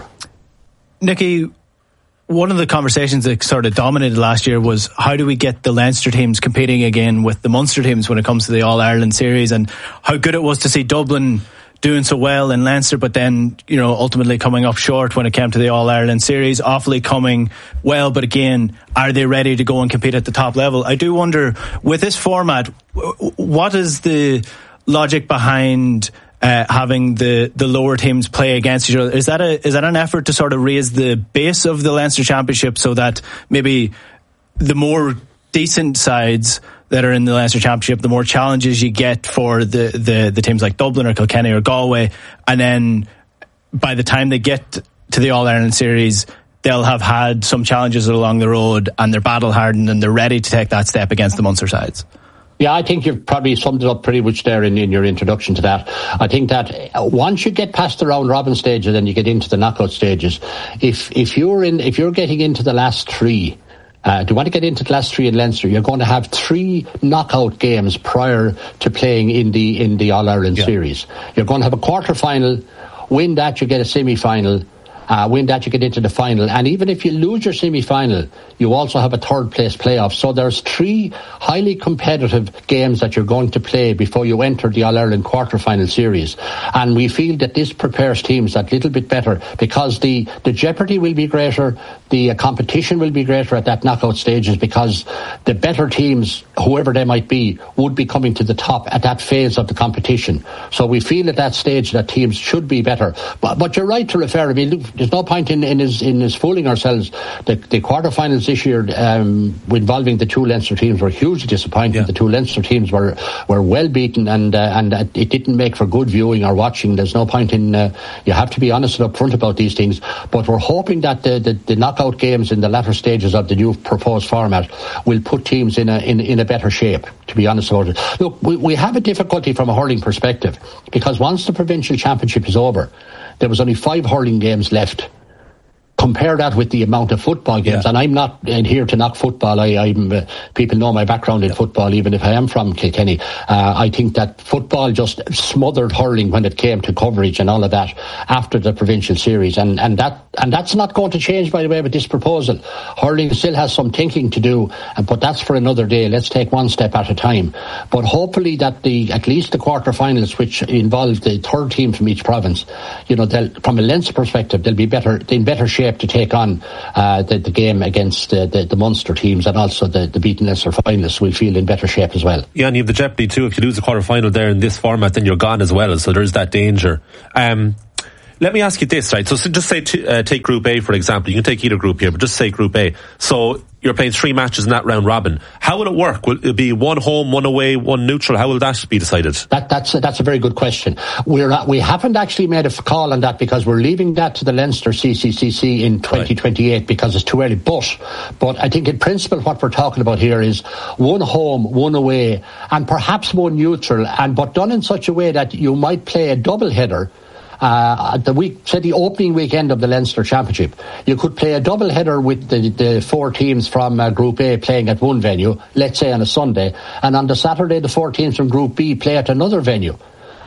Nicky, one of the conversations that sort of dominated last year was how do we get the Leinster teams competing again with the Munster teams when it comes to the All-Ireland series, and how good it was to see Dublin doing so well in Leinster, but then, you know, ultimately coming up short when it came to the All-Ireland series. Offaly coming well, but again, are they ready to go and compete at the top level? I do wonder, with this format, what is the logic behind Uh, having the, the lower teams play against each other? Is that a is that an effort to sort of raise the base of the Leinster Championship so that maybe the more decent sides that are in the Leinster Championship, the more challenges you get for the, the, the teams like Dublin or Kilkenny or Galway, and then by the time they get to the All-Ireland series, they'll have had some challenges along the road and they're battle hardened and they're ready to take that step against the Munster sides? Yeah, I think you've probably summed it up pretty much there in, in your introduction to that. I think that once you get past the round robin stages, then you get into the knockout stages. If if you're in, if you're getting into the last three, uh, do you want to get into the last three in Leinster? You're going to have three knockout games prior to playing in the in the All Ireland yeah. series. You're going to have a quarter final. Win that, you get a semi final. Uh, win that, you get into the final. And even if you lose your semi-final, you also have a third place playoff. So there's three highly competitive games that you're going to play before you enter the All-Ireland quarter-final series. And we feel that this prepares teams that little bit better because the, the jeopardy will be greater, the uh, competition will be greater at that knockout stages because the better teams, whoever they might be, would be coming to the top at that phase of the competition. So we feel at that stage that teams should be better. But, but you're right to refer, I mean, There's no point in, in, his, in his fooling ourselves. The, the quarterfinals this year um, involving the two Leinster teams were hugely disappointing. Yeah. The two Leinster teams were were well beaten, and uh, and it didn't make for good viewing or watching. There's no point in. Uh, you have to be honest and upfront about these things. But we're hoping that the, the, the knockout games in the latter stages of the new proposed format will put teams in a in, in a better shape. To be honest about it, look, we, we have a difficulty from a hurling perspective because once the provincial championship is over, there was only five hurling games left. Compare that with the amount of football games, yeah. and I'm not here to knock football. I, I'm uh, people know my background in yeah. football, even if I am from Kilkenny. Uh, I think that football just smothered hurling when it came to coverage and all of that after the provincial series, and and that and that's not going to change, by the way, with this proposal. Hurling still has some thinking to do, but that's for another day. Let's take one step at a time. But hopefully that the at least the quarterfinals, which involve the third team from each province, you know, they'll, from a Leinster perspective, they'll be better in better shape to take on uh, the, the game against uh, the, the Munster teams, and also the, the beaten Leinster finalists will feel in better shape as well. Yeah, and you have the jeopardy too. If you lose the quarter final there in this format, then you're gone as well. So there's that danger. Um, let me ask you this, right? So, so just say t- uh, take Group A for example. You can take either group here, but just say Group A. So you're playing three matches in that round robin. How will it work? Will it be one home, one away, one neutral? How will that be decided? That, that's a, that's a very good question. We're not, we haven't actually made a call on that because we're leaving that to the Leinster C C C C in twenty twenty-eight right. because it's too early. But but I think in principle what we're talking about here is one home, one away, and perhaps one neutral, and but done in such a way that you might play a double header. Uh, the week, say the opening weekend of the Leinster Championship, you could play a double header with the, the four teams from uh, Group A playing at one venue, let's say on a Sunday, and on the Saturday the four teams from Group B play at another venue.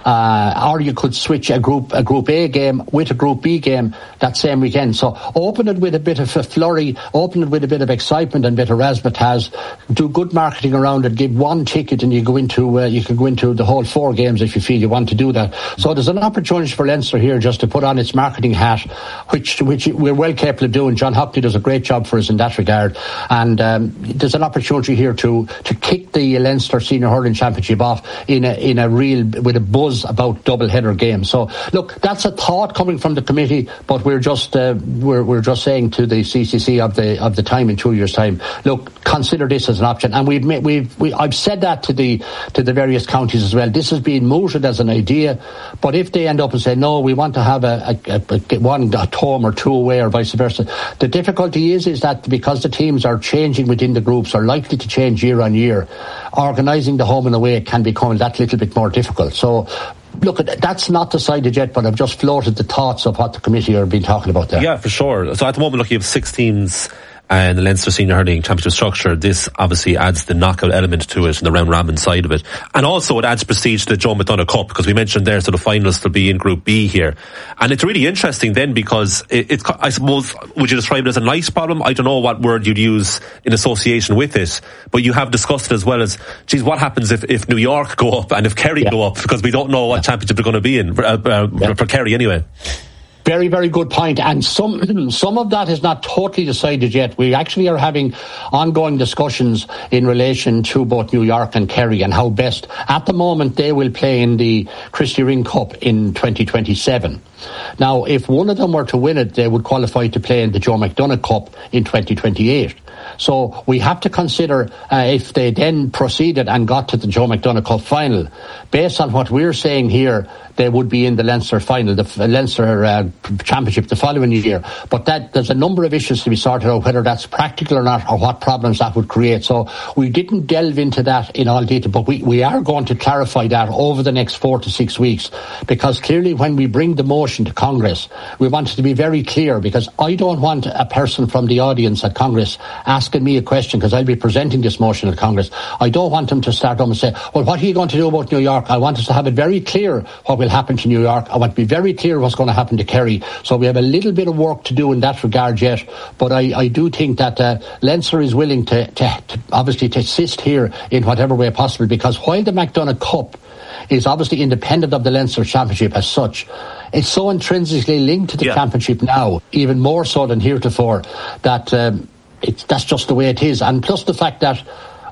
Uh, or you could switch a group a Group A game with a Group B game that same weekend. So open it with a bit of a flurry, open it with a bit of excitement and a bit of razzmatazz. Do good marketing around it. Give one ticket, and you go into uh, you can go into the whole four games if you feel you want to do that. So there's an opportunity for Leinster here just to put on its marketing hat, which which we're well capable of doing. John Hockney does a great job for us in that regard, and um, there's an opportunity here to to kick the Leinster Senior Hurling Championship off in a in a real with a buzz about double header games. So look, that's a thought coming from the committee, but we're just uh, we're we're just saying to the C C C of the of the time in two years' time, look, consider this as an option. And we've made, we've we, I've said that to the to the various counties as well. This has been mooted as an idea, but if they end up and say no, we want to have a, a, a, a one at home or two away or vice versa. The difficulty is is that because the teams are changing within the groups, are likely to change year on year, organising the home and away can become that little bit more difficult. So look, that's not decided yet, but I've just floated the thoughts of what the committee are been talking about there. Yeah, for sure. So at the moment, look, you have six teams and the Leinster Senior Hurling Championship structure. This obviously adds the knockout element to it and the round robin side of it. And also it adds prestige to the Joe McDonagh Cup, because we mentioned there, so the finalists will be in Group B here. And it's really interesting then because it, it's, I suppose, would you describe it as a nice problem? I don't know what word you'd use in association with it, but you have discussed it as well as, geez, what happens if, if New York go up and if Kerry yeah. go up? Because we don't know what yeah. championship they're going to be in, uh, uh, yeah. for Kerry anyway. Very, very good point. And some some of that is not totally decided yet. We actually are having ongoing discussions in relation to both New York and Kerry and how best. At the moment, they will play in the Christy Ring Cup in twenty twenty-seven. Now, if one of them were to win it, they would qualify to play in the Joe McDonagh Cup in twenty twenty-eight. So we have to consider uh, if they then proceeded and got to the Joe McDonagh Cup final. Based on what we're saying here, they would be in the Leinster final, the Leinster uh, Championship the following year. But that there's a number of issues to be sorted out, whether that's practical or not, or what problems that would create. So we didn't delve into that in all detail, but we, we are going to clarify that over the next four to six weeks, because clearly when we bring the motion to Congress, we want it to be very clear, because I don't want a person from the audience at Congress asking me a question, because I'll be presenting this motion at Congress. I don't want them to start up and say, well, what are you going to do about New York? I want us to have it very clear what will happen to New York. I want to be very clear what's going to happen to Kerry. So we have a little bit of work to do in that regard yet, but I, I do think that uh, Leinster is willing to, to, to obviously to assist here in whatever way possible, because while the McDonagh Cup is obviously independent of the Leinster Championship as such, it's so intrinsically linked to the yeah. championship now, even more so than heretofore, that um, it's, that's just the way it is. And plus the fact that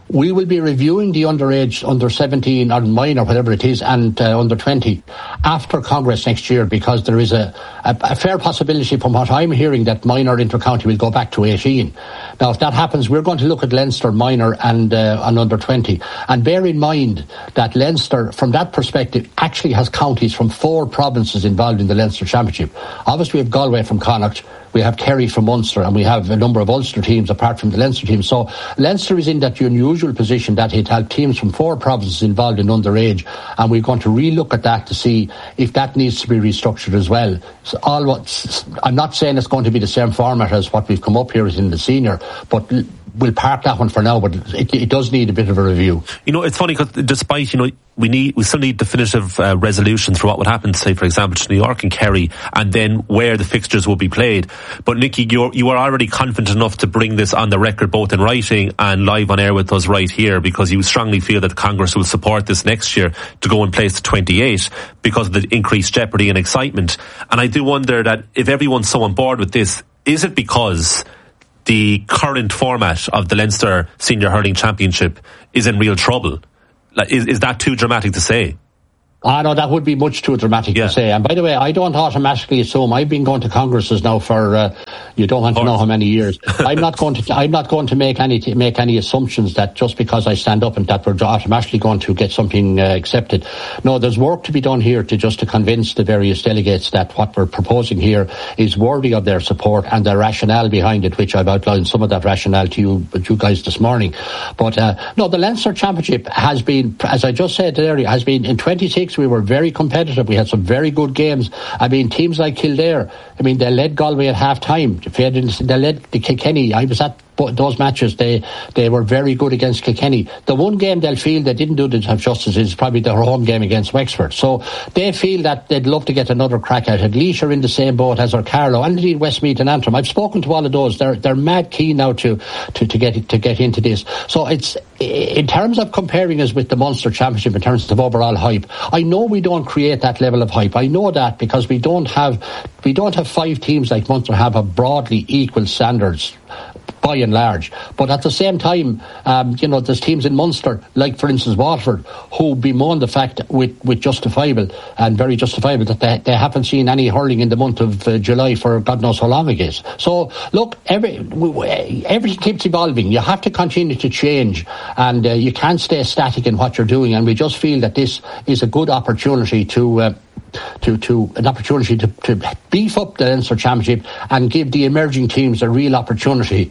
we will be reviewing the underage, under seventeen or minor, whatever it is, and uh, under twenty after Congress next year, because there is a, a, a fair possibility from what I'm hearing that minor inter-county will go back to eighteen. Now, if that happens, we're going to look at Leinster minor and, uh, and under twenty. And bear in mind that Leinster, from that perspective, actually has counties from four provinces involved in the Leinster Championship. Obviously, we have Galway from Connacht, we have Kerry from Munster, and we have a number of Ulster teams apart from the Leinster team. So Leinster is in that unusual position that it had teams from four provinces involved in underage, and we're going to relook at that to see if that needs to be restructured as well. So all what, I'm not saying it's going to be the same format as what we've come up here with in the senior, but we'll park that one for now, but it, it does need a bit of a review. You know, it's funny because despite, you know, we need, we still need definitive uh, resolutions for what would happen, say, for example, to New York and Kerry, and then where the fixtures will be played. But Nicky, you're, you are already confident enough to bring this on the record, both in writing and live on air with us right here, because you strongly feel that Congress will support this next year to go in place to twenty-eight because of the increased jeopardy and excitement. And I do wonder that if everyone's so on board with this, is it because the current format of the Leinster Senior Hurling Championship is in real trouble? Like, is, is that too dramatic to say? Ah, no, that would be much too dramatic yeah. to say. And by the way, I don't automatically assume. I've been going to congresses now for uh, you don't want to know how many years. I'm not going to. I'm not going to make any make any assumptions that just because I stand up and that we're automatically going to get something uh, accepted. No, there's work to be done here to just to convince the various delegates that what we're proposing here is worthy of their support and the rationale behind it, which I've outlined some of that rationale to you, you guys this morning. But uh, no, the Leinster Championship has been, as I just said earlier, has been in twenty-six. We were very competitive. We had some very good games. I mean, teams like Kildare, I mean, they led Galway at half time. They led the Kilkenny. I was at those matches. They they were very good against Kilkenny. The one game they'll feel they didn't do themselves justice is probably their home game against Wexford. So they feel that they'd love to get another crack at it. Laois are in the same boat as Carlow, and indeed Westmeath and Antrim. I've spoken to all of those. They're they're mad keen now to to to get to get into this. So it's, in terms of comparing us with the Munster Championship in terms of overall hype, I know we don't create that level of hype. I know that because we don't have we don't have five teams like Munster have a broadly equal standards by and large. But at the same time, um, you know, there's teams in Munster, like for instance Waterford, who bemoan the fact with, with justifiable and very justifiable that they, they haven't seen any hurling in the month of uh, July for God knows how long it is. So look, every everything keeps evolving. You have to continue to change, and uh, you can't stay static in what you're doing. And we just feel that this is a good opportunity to uh, to to an opportunity to, to beef up the Leinster Championship and give the emerging teams a real opportunity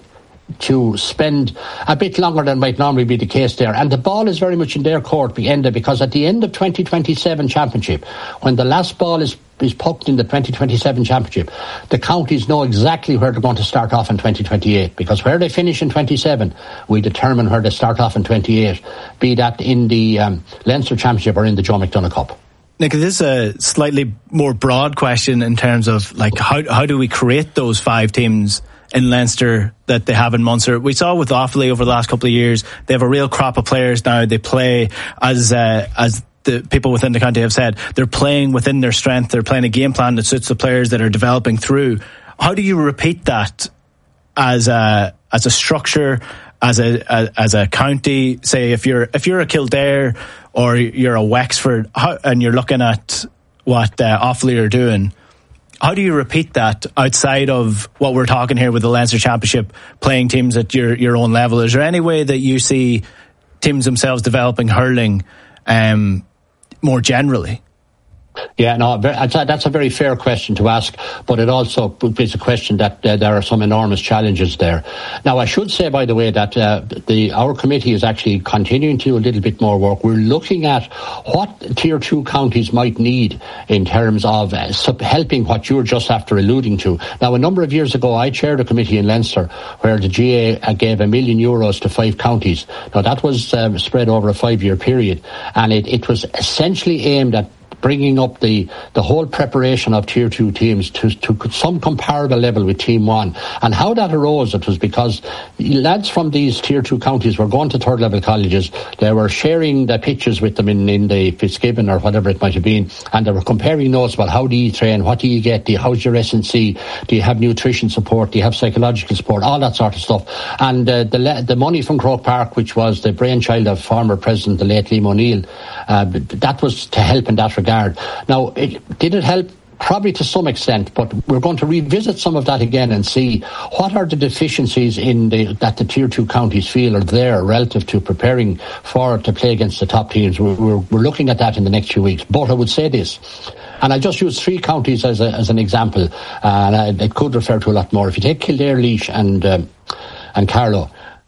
to spend a bit longer than might normally be the case there. And the ball is very much in their court, Enda, because at the end of twenty twenty-seven Championship, when the last ball is is pucked in the twenty twenty-seven Championship, the counties know exactly where they're going to start off in twenty twenty-eight, because where they finish in twenty-seven, we determine where they start off in twenty-eight, be that in the um, Leinster Championship or in the Joe McDonagh Cup. Nick, this is a slightly more broad question in terms of like how how do we create those five teams in Leinster that they have in Munster. We saw with Offaly over the last couple of years, they have a real crop of players now. They play as uh, as the people within the county have said, they're playing within their strength. They're playing a game plan that suits the players that are developing through. How do you repeat that as a as a structure, as a, a as a county? Say if you're if you're a Kildare or you're a Wexford, how, and you're looking at what uh, Offaly are doing. How do you repeat that outside of what we're talking here with the Leinster Championship, playing teams at your, your own level? Is there any way that you see teams themselves developing hurling um, more generally? Yeah, no, that's a very fair question to ask, but it also is a question that uh, there are some enormous challenges there. Now, I should say, by the way, that uh, the our committee is actually continuing to do a little bit more work. We're looking at what tier two counties might need in terms of uh, helping what you're just after alluding to. Now, a number of years ago, I chaired a committee in Leinster where the G A gave a million euros to five counties. Now, that was um, spread over a five-year period, and it, it was essentially aimed at bringing up the, the whole preparation of Tier two teams to, to some comparable level with Team one. And how that arose, it was because lads from these Tier two counties were going to third level colleges. They were sharing their pitches with them in, in the Fitzgibbon or whatever it might have been, and they were comparing notes about how do you train, what do you get, do you, how's your S and C, do you have nutrition support, do you have psychological support, all that sort of stuff. And uh, the, the money from Croke Park, which was the brainchild of former President, the late Liam O'Neill, uh, that was to help in that regard. Now, it, did it help? Probably to some extent, but we're going to revisit some of that again and see what are the deficiencies in the, that the Tier two counties feel are there relative to preparing for to play against the top teams. We're, we're, we're looking at that in the next few weeks. But I would say this, and I just use three counties as, a, as an example, uh, and I, it could refer to a lot more. If you take Kildare, Laois and, um, and Carlow,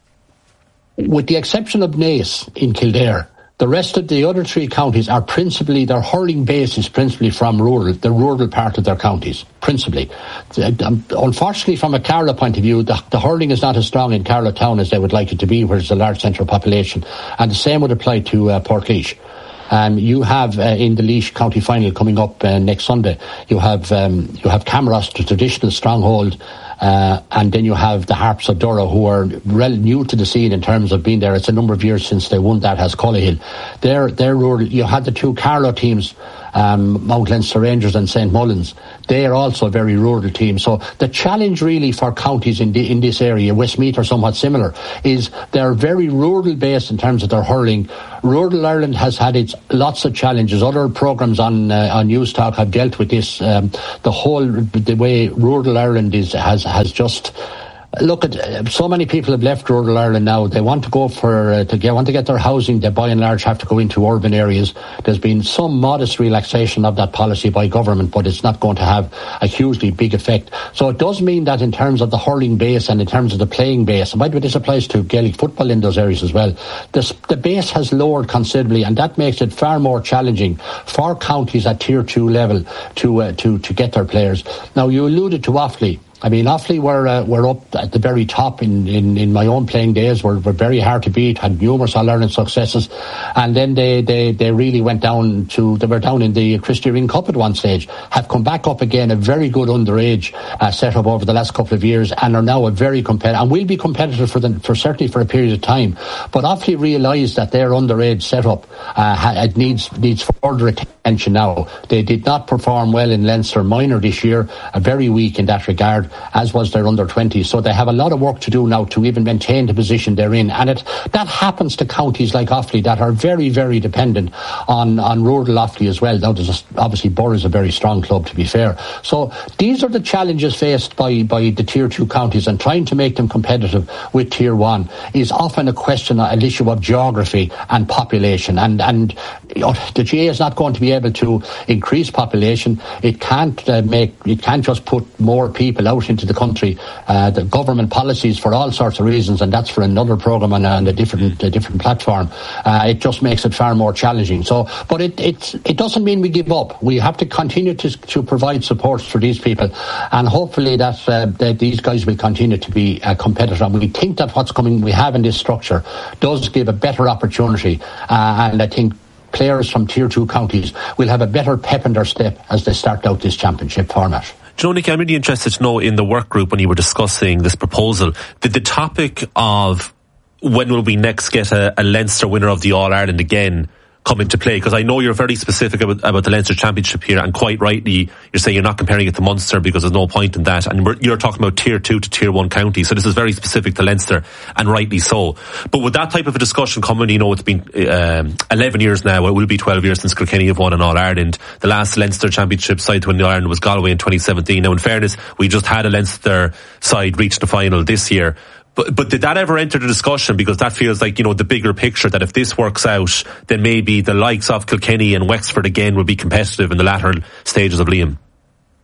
with the exception of Naas in Kildare, the rest of the other three counties are principally, their hurling base is principally from rural, the rural part of their counties, principally. Unfortunately, from a Carlow point of view, the, the hurling is not as strong in Carlow town as they would like it to be, where there's a large central population. And the same would apply to uh, Portlaoise. Um, you have uh, in the Laois County Final coming up uh, next Sunday, you have um, you have Camross, the traditional stronghold, uh, and then you have the Harps of Durrow, who are rel- new to the scene in terms of being there. It's a number of years since they won that as Cullihill. They're, they're rural. You had the two Carlow teams, um, Mount Leinster Rangers and Saint Mullins. They are also a very rural team. So the challenge really for counties in, the, in this area, Westmeath are somewhat similar, is they're very rural based in terms of their hurling. Rural Ireland has had its lots of challenges. Other programmes on uh, on News Talk have dealt with this. Um, the whole the way rural Ireland is has has just. Look at uh, so many people have left rural Ireland now. They want to go for uh, to get want to get their housing. They by and large have to go into urban areas. There's been some modest relaxation of that policy by government, but it's not going to have a hugely big effect. So it does mean that in terms of the hurling base and in terms of the playing base, and by the way, this applies to Gaelic football in those areas as well. This, the base has lowered considerably, and that makes it far more challenging for counties at Tier Two level to uh, to to get their players. Now, you alluded to Offaly. I mean, Offaly were, uh, were up at the very top in, in, in my own playing days, were, were very hard to beat, had numerous All-Ireland successes, and then they, they, they really went down to, they were down in the Christy Ring Cup at one stage, have come back up again, a very good underage uh, setup over the last couple of years, and are now a very competitive, and will be competitive for the, for certainly for a period of time. But Offaly realised that their underage setup uh, it needs, needs further attention now. They did not perform well in Leinster Minor this year, uh, very weak in that regard, as was their under twenty. So they have a lot of work to do now to even maintain the position they're in. And it that happens to counties like Offaly that are very, very dependent on, on rural Offaly as well. Now, there's a, obviously, Burr is a very strong club, to be fair. So these are the challenges faced by, by the Tier two counties, and trying to make them competitive with Tier one is often a question, an issue of geography and population. And, and you know, the G A is not going to be able to increase population. It can't uh, make, it can't just put more people out into the country. Uh, the government policies for all sorts of reasons, and that's for another programme and, and a different a different platform. Uh, it just makes it far more challenging. So, but it it it doesn't mean we give up. We have to continue to to provide support for these people, and hopefully that, uh, that these guys will continue to be uh, competitive. And we think that what's coming we have in this structure does give a better opportunity, uh, and I think players from Tier two counties will have a better pep in their step as they start out this championship format. Joe, Nick, I'm really interested to know, in the work group when you were discussing this proposal, did the topic of when will we next get a, a Leinster winner of the All-Ireland again come into play? Because I know you're very specific about, about the Leinster Championship here, and quite rightly you're saying you're not comparing it to Munster because there's no point in that, and we're, you're talking about Tier two to Tier one counties, so this is very specific to Leinster, and rightly so. But with that type of a discussion coming, you know, it's been um, eleven years now, it will be twelve years since Kilkenny have won an All-Ireland. The last Leinster Championship side to win the All-Ireland was Galway in twenty seventeen. Now, in fairness, we just had a Leinster side reach the final this year. But, but did that ever enter the discussion? Because that feels like, you know, the bigger picture, that if this works out, then maybe the likes of Kilkenny and Wexford again will be competitive in the latter stages of Liam.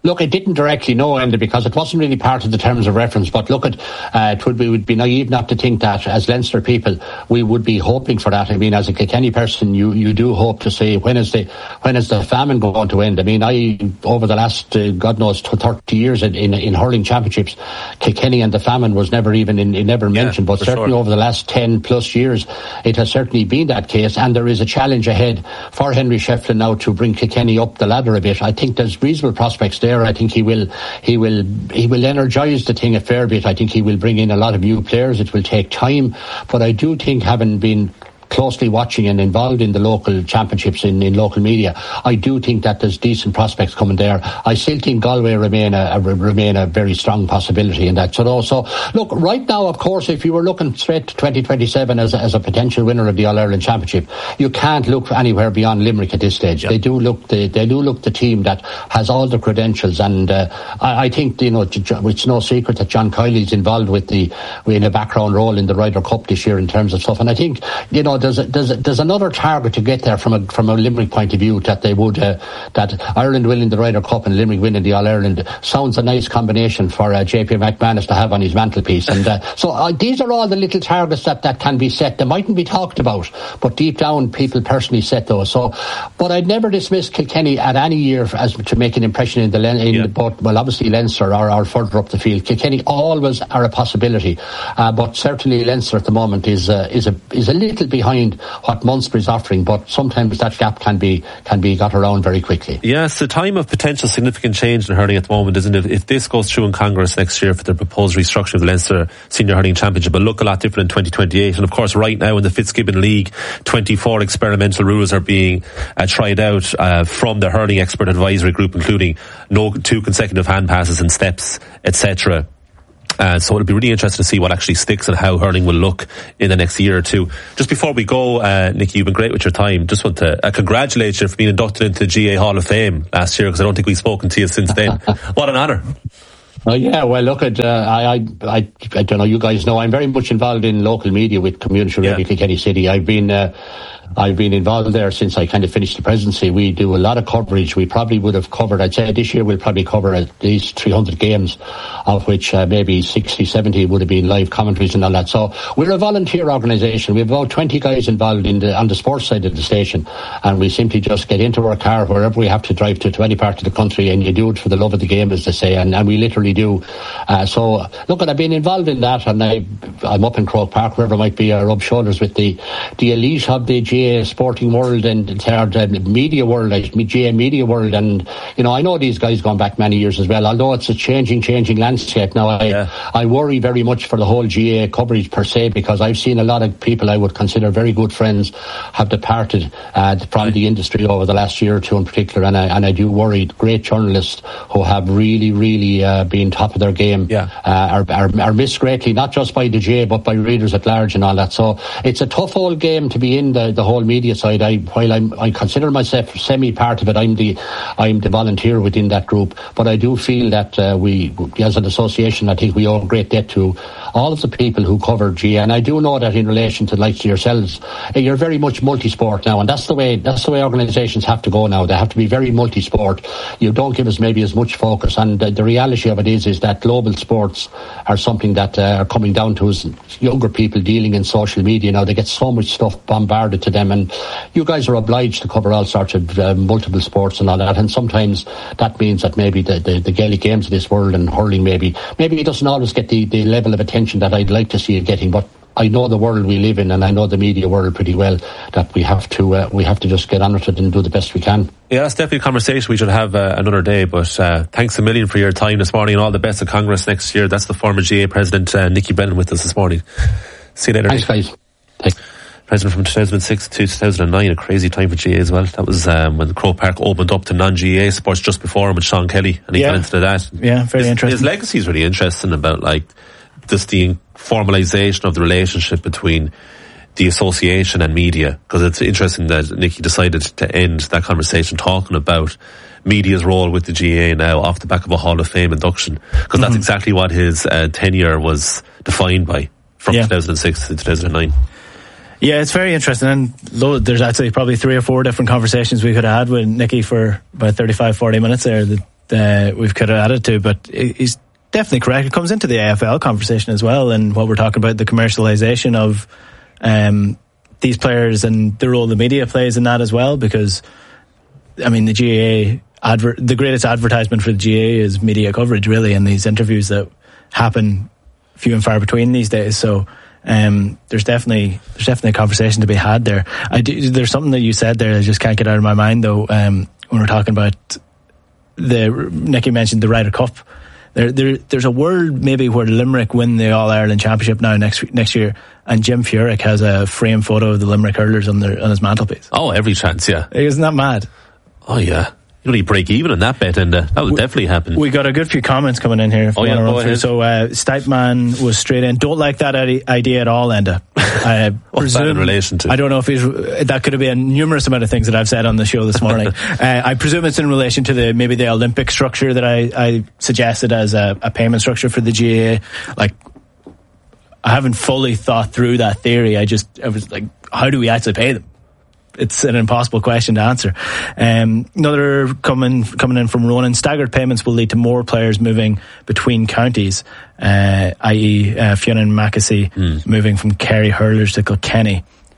Look, it didn't directly know, Enda, because it wasn't really part of the terms of reference. But look, at uh, it would be, would be naive not to think that as Leinster people, we would be hoping for that. I mean, as a Kilkenny person, you, you do hope to say, when is the when is the famine going to end? I mean, I over the last uh, God knows thirty years in, in in hurling championships, Kilkenny and the famine was never even in, in never yeah, mentioned. But certainly sure. over the last ten plus years, it has certainly been that case. And there is a challenge ahead for Henry Shefflin now to bring Kilkenny up the ladder a bit. I think there's reasonable prospects there. I think he will, he will, he will energise the thing a fair bit. I think he will bring in a lot of new players. It will take time, but I do think, having been closely watching and involved in the local championships in, in local media, I do think that there's decent prospects coming there. I still think Galway remain a, a remain a very strong possibility in that. So, so look, right now, of course, if you were looking straight to twenty twenty-seven as a, as a potential winner of the All Ireland Championship, you can't look anywhere beyond Limerick at this stage. Yep. They do look the they do look the team that has all the credentials, and uh, I, I think, you know, it's no secret that John Kiley's involved with the in a background role in the Ryder Cup this year in terms of stuff. And I think, you know, there's a, there's a, there's another target to get there from a from a Limerick point of view, that they would uh, that Ireland winning the Ryder Cup and Limerick winning the All Ireland sounds a nice combination for uh, J P McManus to have on his mantelpiece. And uh, so uh, these are all the little targets that, that can be set. They mightn't be talked about, but deep down people personally set those. So, but I'd never dismiss Kilkenny at any year as to make an impression in the in yeah. both, well, obviously Leinster or, or further up the field. Kilkenny always are a possibility, uh, but certainly Leinster at the moment is uh, is a is a little behind what Munster is offering, but sometimes that gap can be can be got around very quickly. Yeah, it's a time of potential significant change in hurling at the moment, isn't it? If this goes through in Congress next year for the proposed restructuring of the Leinster Senior Hurling Championship, it'll look a lot different in twenty twenty-eight. And of course, right now in the Fitzgibbon League, twenty-four experimental rules are being uh, tried out uh, from the hurling expert advisory group, including no two consecutive hand passes and steps, et cetera. Uh, so it'll be really interesting to see what actually sticks and how hurling will look in the next year or two. Just before we go, uh, Nicky, you've been great with your time. Just want to uh, congratulate you for being inducted into the G A Hall of Fame last year, because I don't think we've spoken to you since then. What an honour. Oh yeah, well look at, uh, I, I, I, I don't know, you guys know, I'm very much involved in local media with Community Radio yeah. Kilkenny City. I've been, uh, I've been involved there since I kind of finished the presidency. We do a lot of coverage. We probably would have covered, I'd say this year we'll probably cover at least three hundred games, of which uh, maybe sixty, seventy would have been live commentaries and all that. So we're a volunteer organisation. We have about twenty guys involved in the, on the sports side of the station, and we simply just get into our car wherever we have to drive to, to any part of the country, and you do it for the love of the game, as they say, and, and we literally do. Uh, so look, I've been involved in that, and I, I'm up in Croke Park, wherever it might be, I rub shoulders with the, the elite of the G A sporting world and the media world, like G A media world, and you know, I know these guys going back many years as well, although it's a changing changing landscape now. I, yeah. I worry very much for the whole G A coverage per se, because I've seen a lot of people I would consider very good friends have departed uh, from the industry over the last year or two in particular, and I, and I do worry. Great journalists who have really really uh, been top of their game yeah. uh, are, are, are missed greatly, not just by the G A but by readers at large and all that. So it's a tough old game to be in, the, the whole media side. I, while I'm, I consider myself semi part of it, I'm the I'm the volunteer within that group, but I do feel that uh, we, as an association, I think we owe a great debt to all of the people who cover G A, and I do know that in relation to like yourselves, you're very much multi-sport now, and that's the way that's the way organisations have to go now. They have to be very multi-sport. You don't give us maybe as much focus, and the, the reality of it is is that global sports are something that uh, are coming down to us younger people dealing in social media now. They get so much stuff bombarded to them, and you guys are obliged to cover all sorts of uh, multiple sports and all that, and sometimes that means that maybe the, the, the Gaelic games of this world and hurling maybe maybe it doesn't always get the, the level of attention that I'd like to see it getting, but I know the world we live in, and I know the media world pretty well, that we have to uh, we have to just get on with it and do the best we can. Yeah, that's definitely a conversation we should have uh, another day, but uh, thanks a million for your time this morning, and all the best at Congress next year. That's the former G A President uh, Nicky Brennan with us this morning. See you later. Thanks guys. Thanks. President from two thousand six to two thousand nine, a crazy time for G A as well. That was um, when Croke Park opened up to non-G A sports just before him with Sean Kelly, and he yeah. got into that. Yeah, very his, interesting. His legacy is really interesting about like just the formalisation of the relationship between the association and media, because it's interesting that Nicky decided to end that conversation talking about media's role with the G A now off the back of a Hall of Fame induction, because mm-hmm. that's exactly what his uh, tenure was defined by from yeah. two thousand six to two thousand nine. Yeah, it's very interesting, and there's actually probably three or four different conversations we could have had with Nicky for about thirty-five, forty minutes there. The uh, we've could have added to, but he's definitely correct. It comes into the A F L conversation as well, and what we're talking about, the commercialisation of um, these players and the role the media plays in that as well, because I mean the G A A adver- the greatest advertisement for the G A A is media coverage, really, and these interviews that happen few and far between these days. So um, there's definitely there's definitely a conversation to be had there. I do, there's something that you said there that I just can't get out of my mind though. Um, when we're talking about the Nicky mentioned the Ryder Cup. There, there, there's a world maybe where Limerick win the All Ireland Championship now next next year, and Jim Furyk has a framed photo of the Limerick hurlers on their on his mantelpiece. Oh, every chance, yeah. Isn't that mad? Oh yeah, you only break even on that bet, and uh, that will we, definitely happen. We got a good few comments coming in here. If oh yeah, go ahead. So uh, Stipeman was straight in. Don't like that idea at all, Enda. I What's presume, that in relation to? I don't know if he's, that could have been a numerous amount of things that I've said on the show this morning. uh, I presume it's in relation to the maybe the Olympic structure that I, I suggested as a, a payment structure for the G A A. Like, I haven't fully thought through that theory. I just I was like, how do we actually pay them? It's an impossible question to answer. Um, another coming coming in from Ronan: staggered payments will lead to more players moving between counties, uh, that is, uh, Fiona and Mackesy mm. moving from Kerry hurlers to Kilkenny.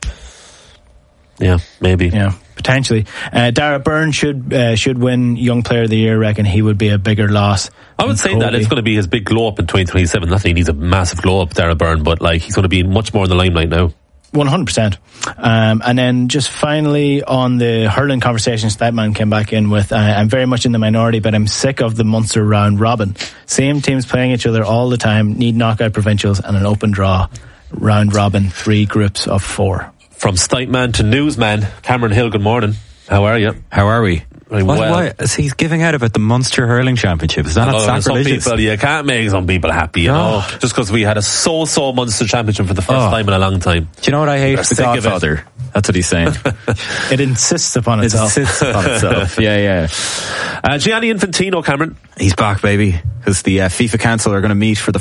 Yeah, maybe. Yeah, potentially. Uh, Dara Byrne should uh, should win Young Player of the Year. I reckon he would be a bigger loss. I would say Cody. that it's going to be his big glow up in twenty twenty-seven. Not that he needs a massive glow up, Dara Byrne, but like he's going to be much more in the limelight now. one hundred percent. Um, and then just finally on the hurling conversations that man came back in with, uh, I'm very much in the minority, but I'm sick of the Munster round robin. Same teams playing each other all the time, need knockout provincials and an open draw round robin, three groups of four. From Stiteman to Newsman, Cameron Hill, good morning. How are you? How are we? Very what, well. Why is he giving out about the Munster Hurling Championship? Is that not sacrilegious? Some people, you can't make some people happy, you know, oh. just because we had a so-so Munster Championship for the first oh. time in a long time. Do you know what I hate? They're the Godfather. That's what he's saying. It insists upon itself. It insists upon itself. Yeah, yeah. Uh, Gianni Infantino, Cameron. He's back, baby. Because the uh, FIFA Council are going to meet for the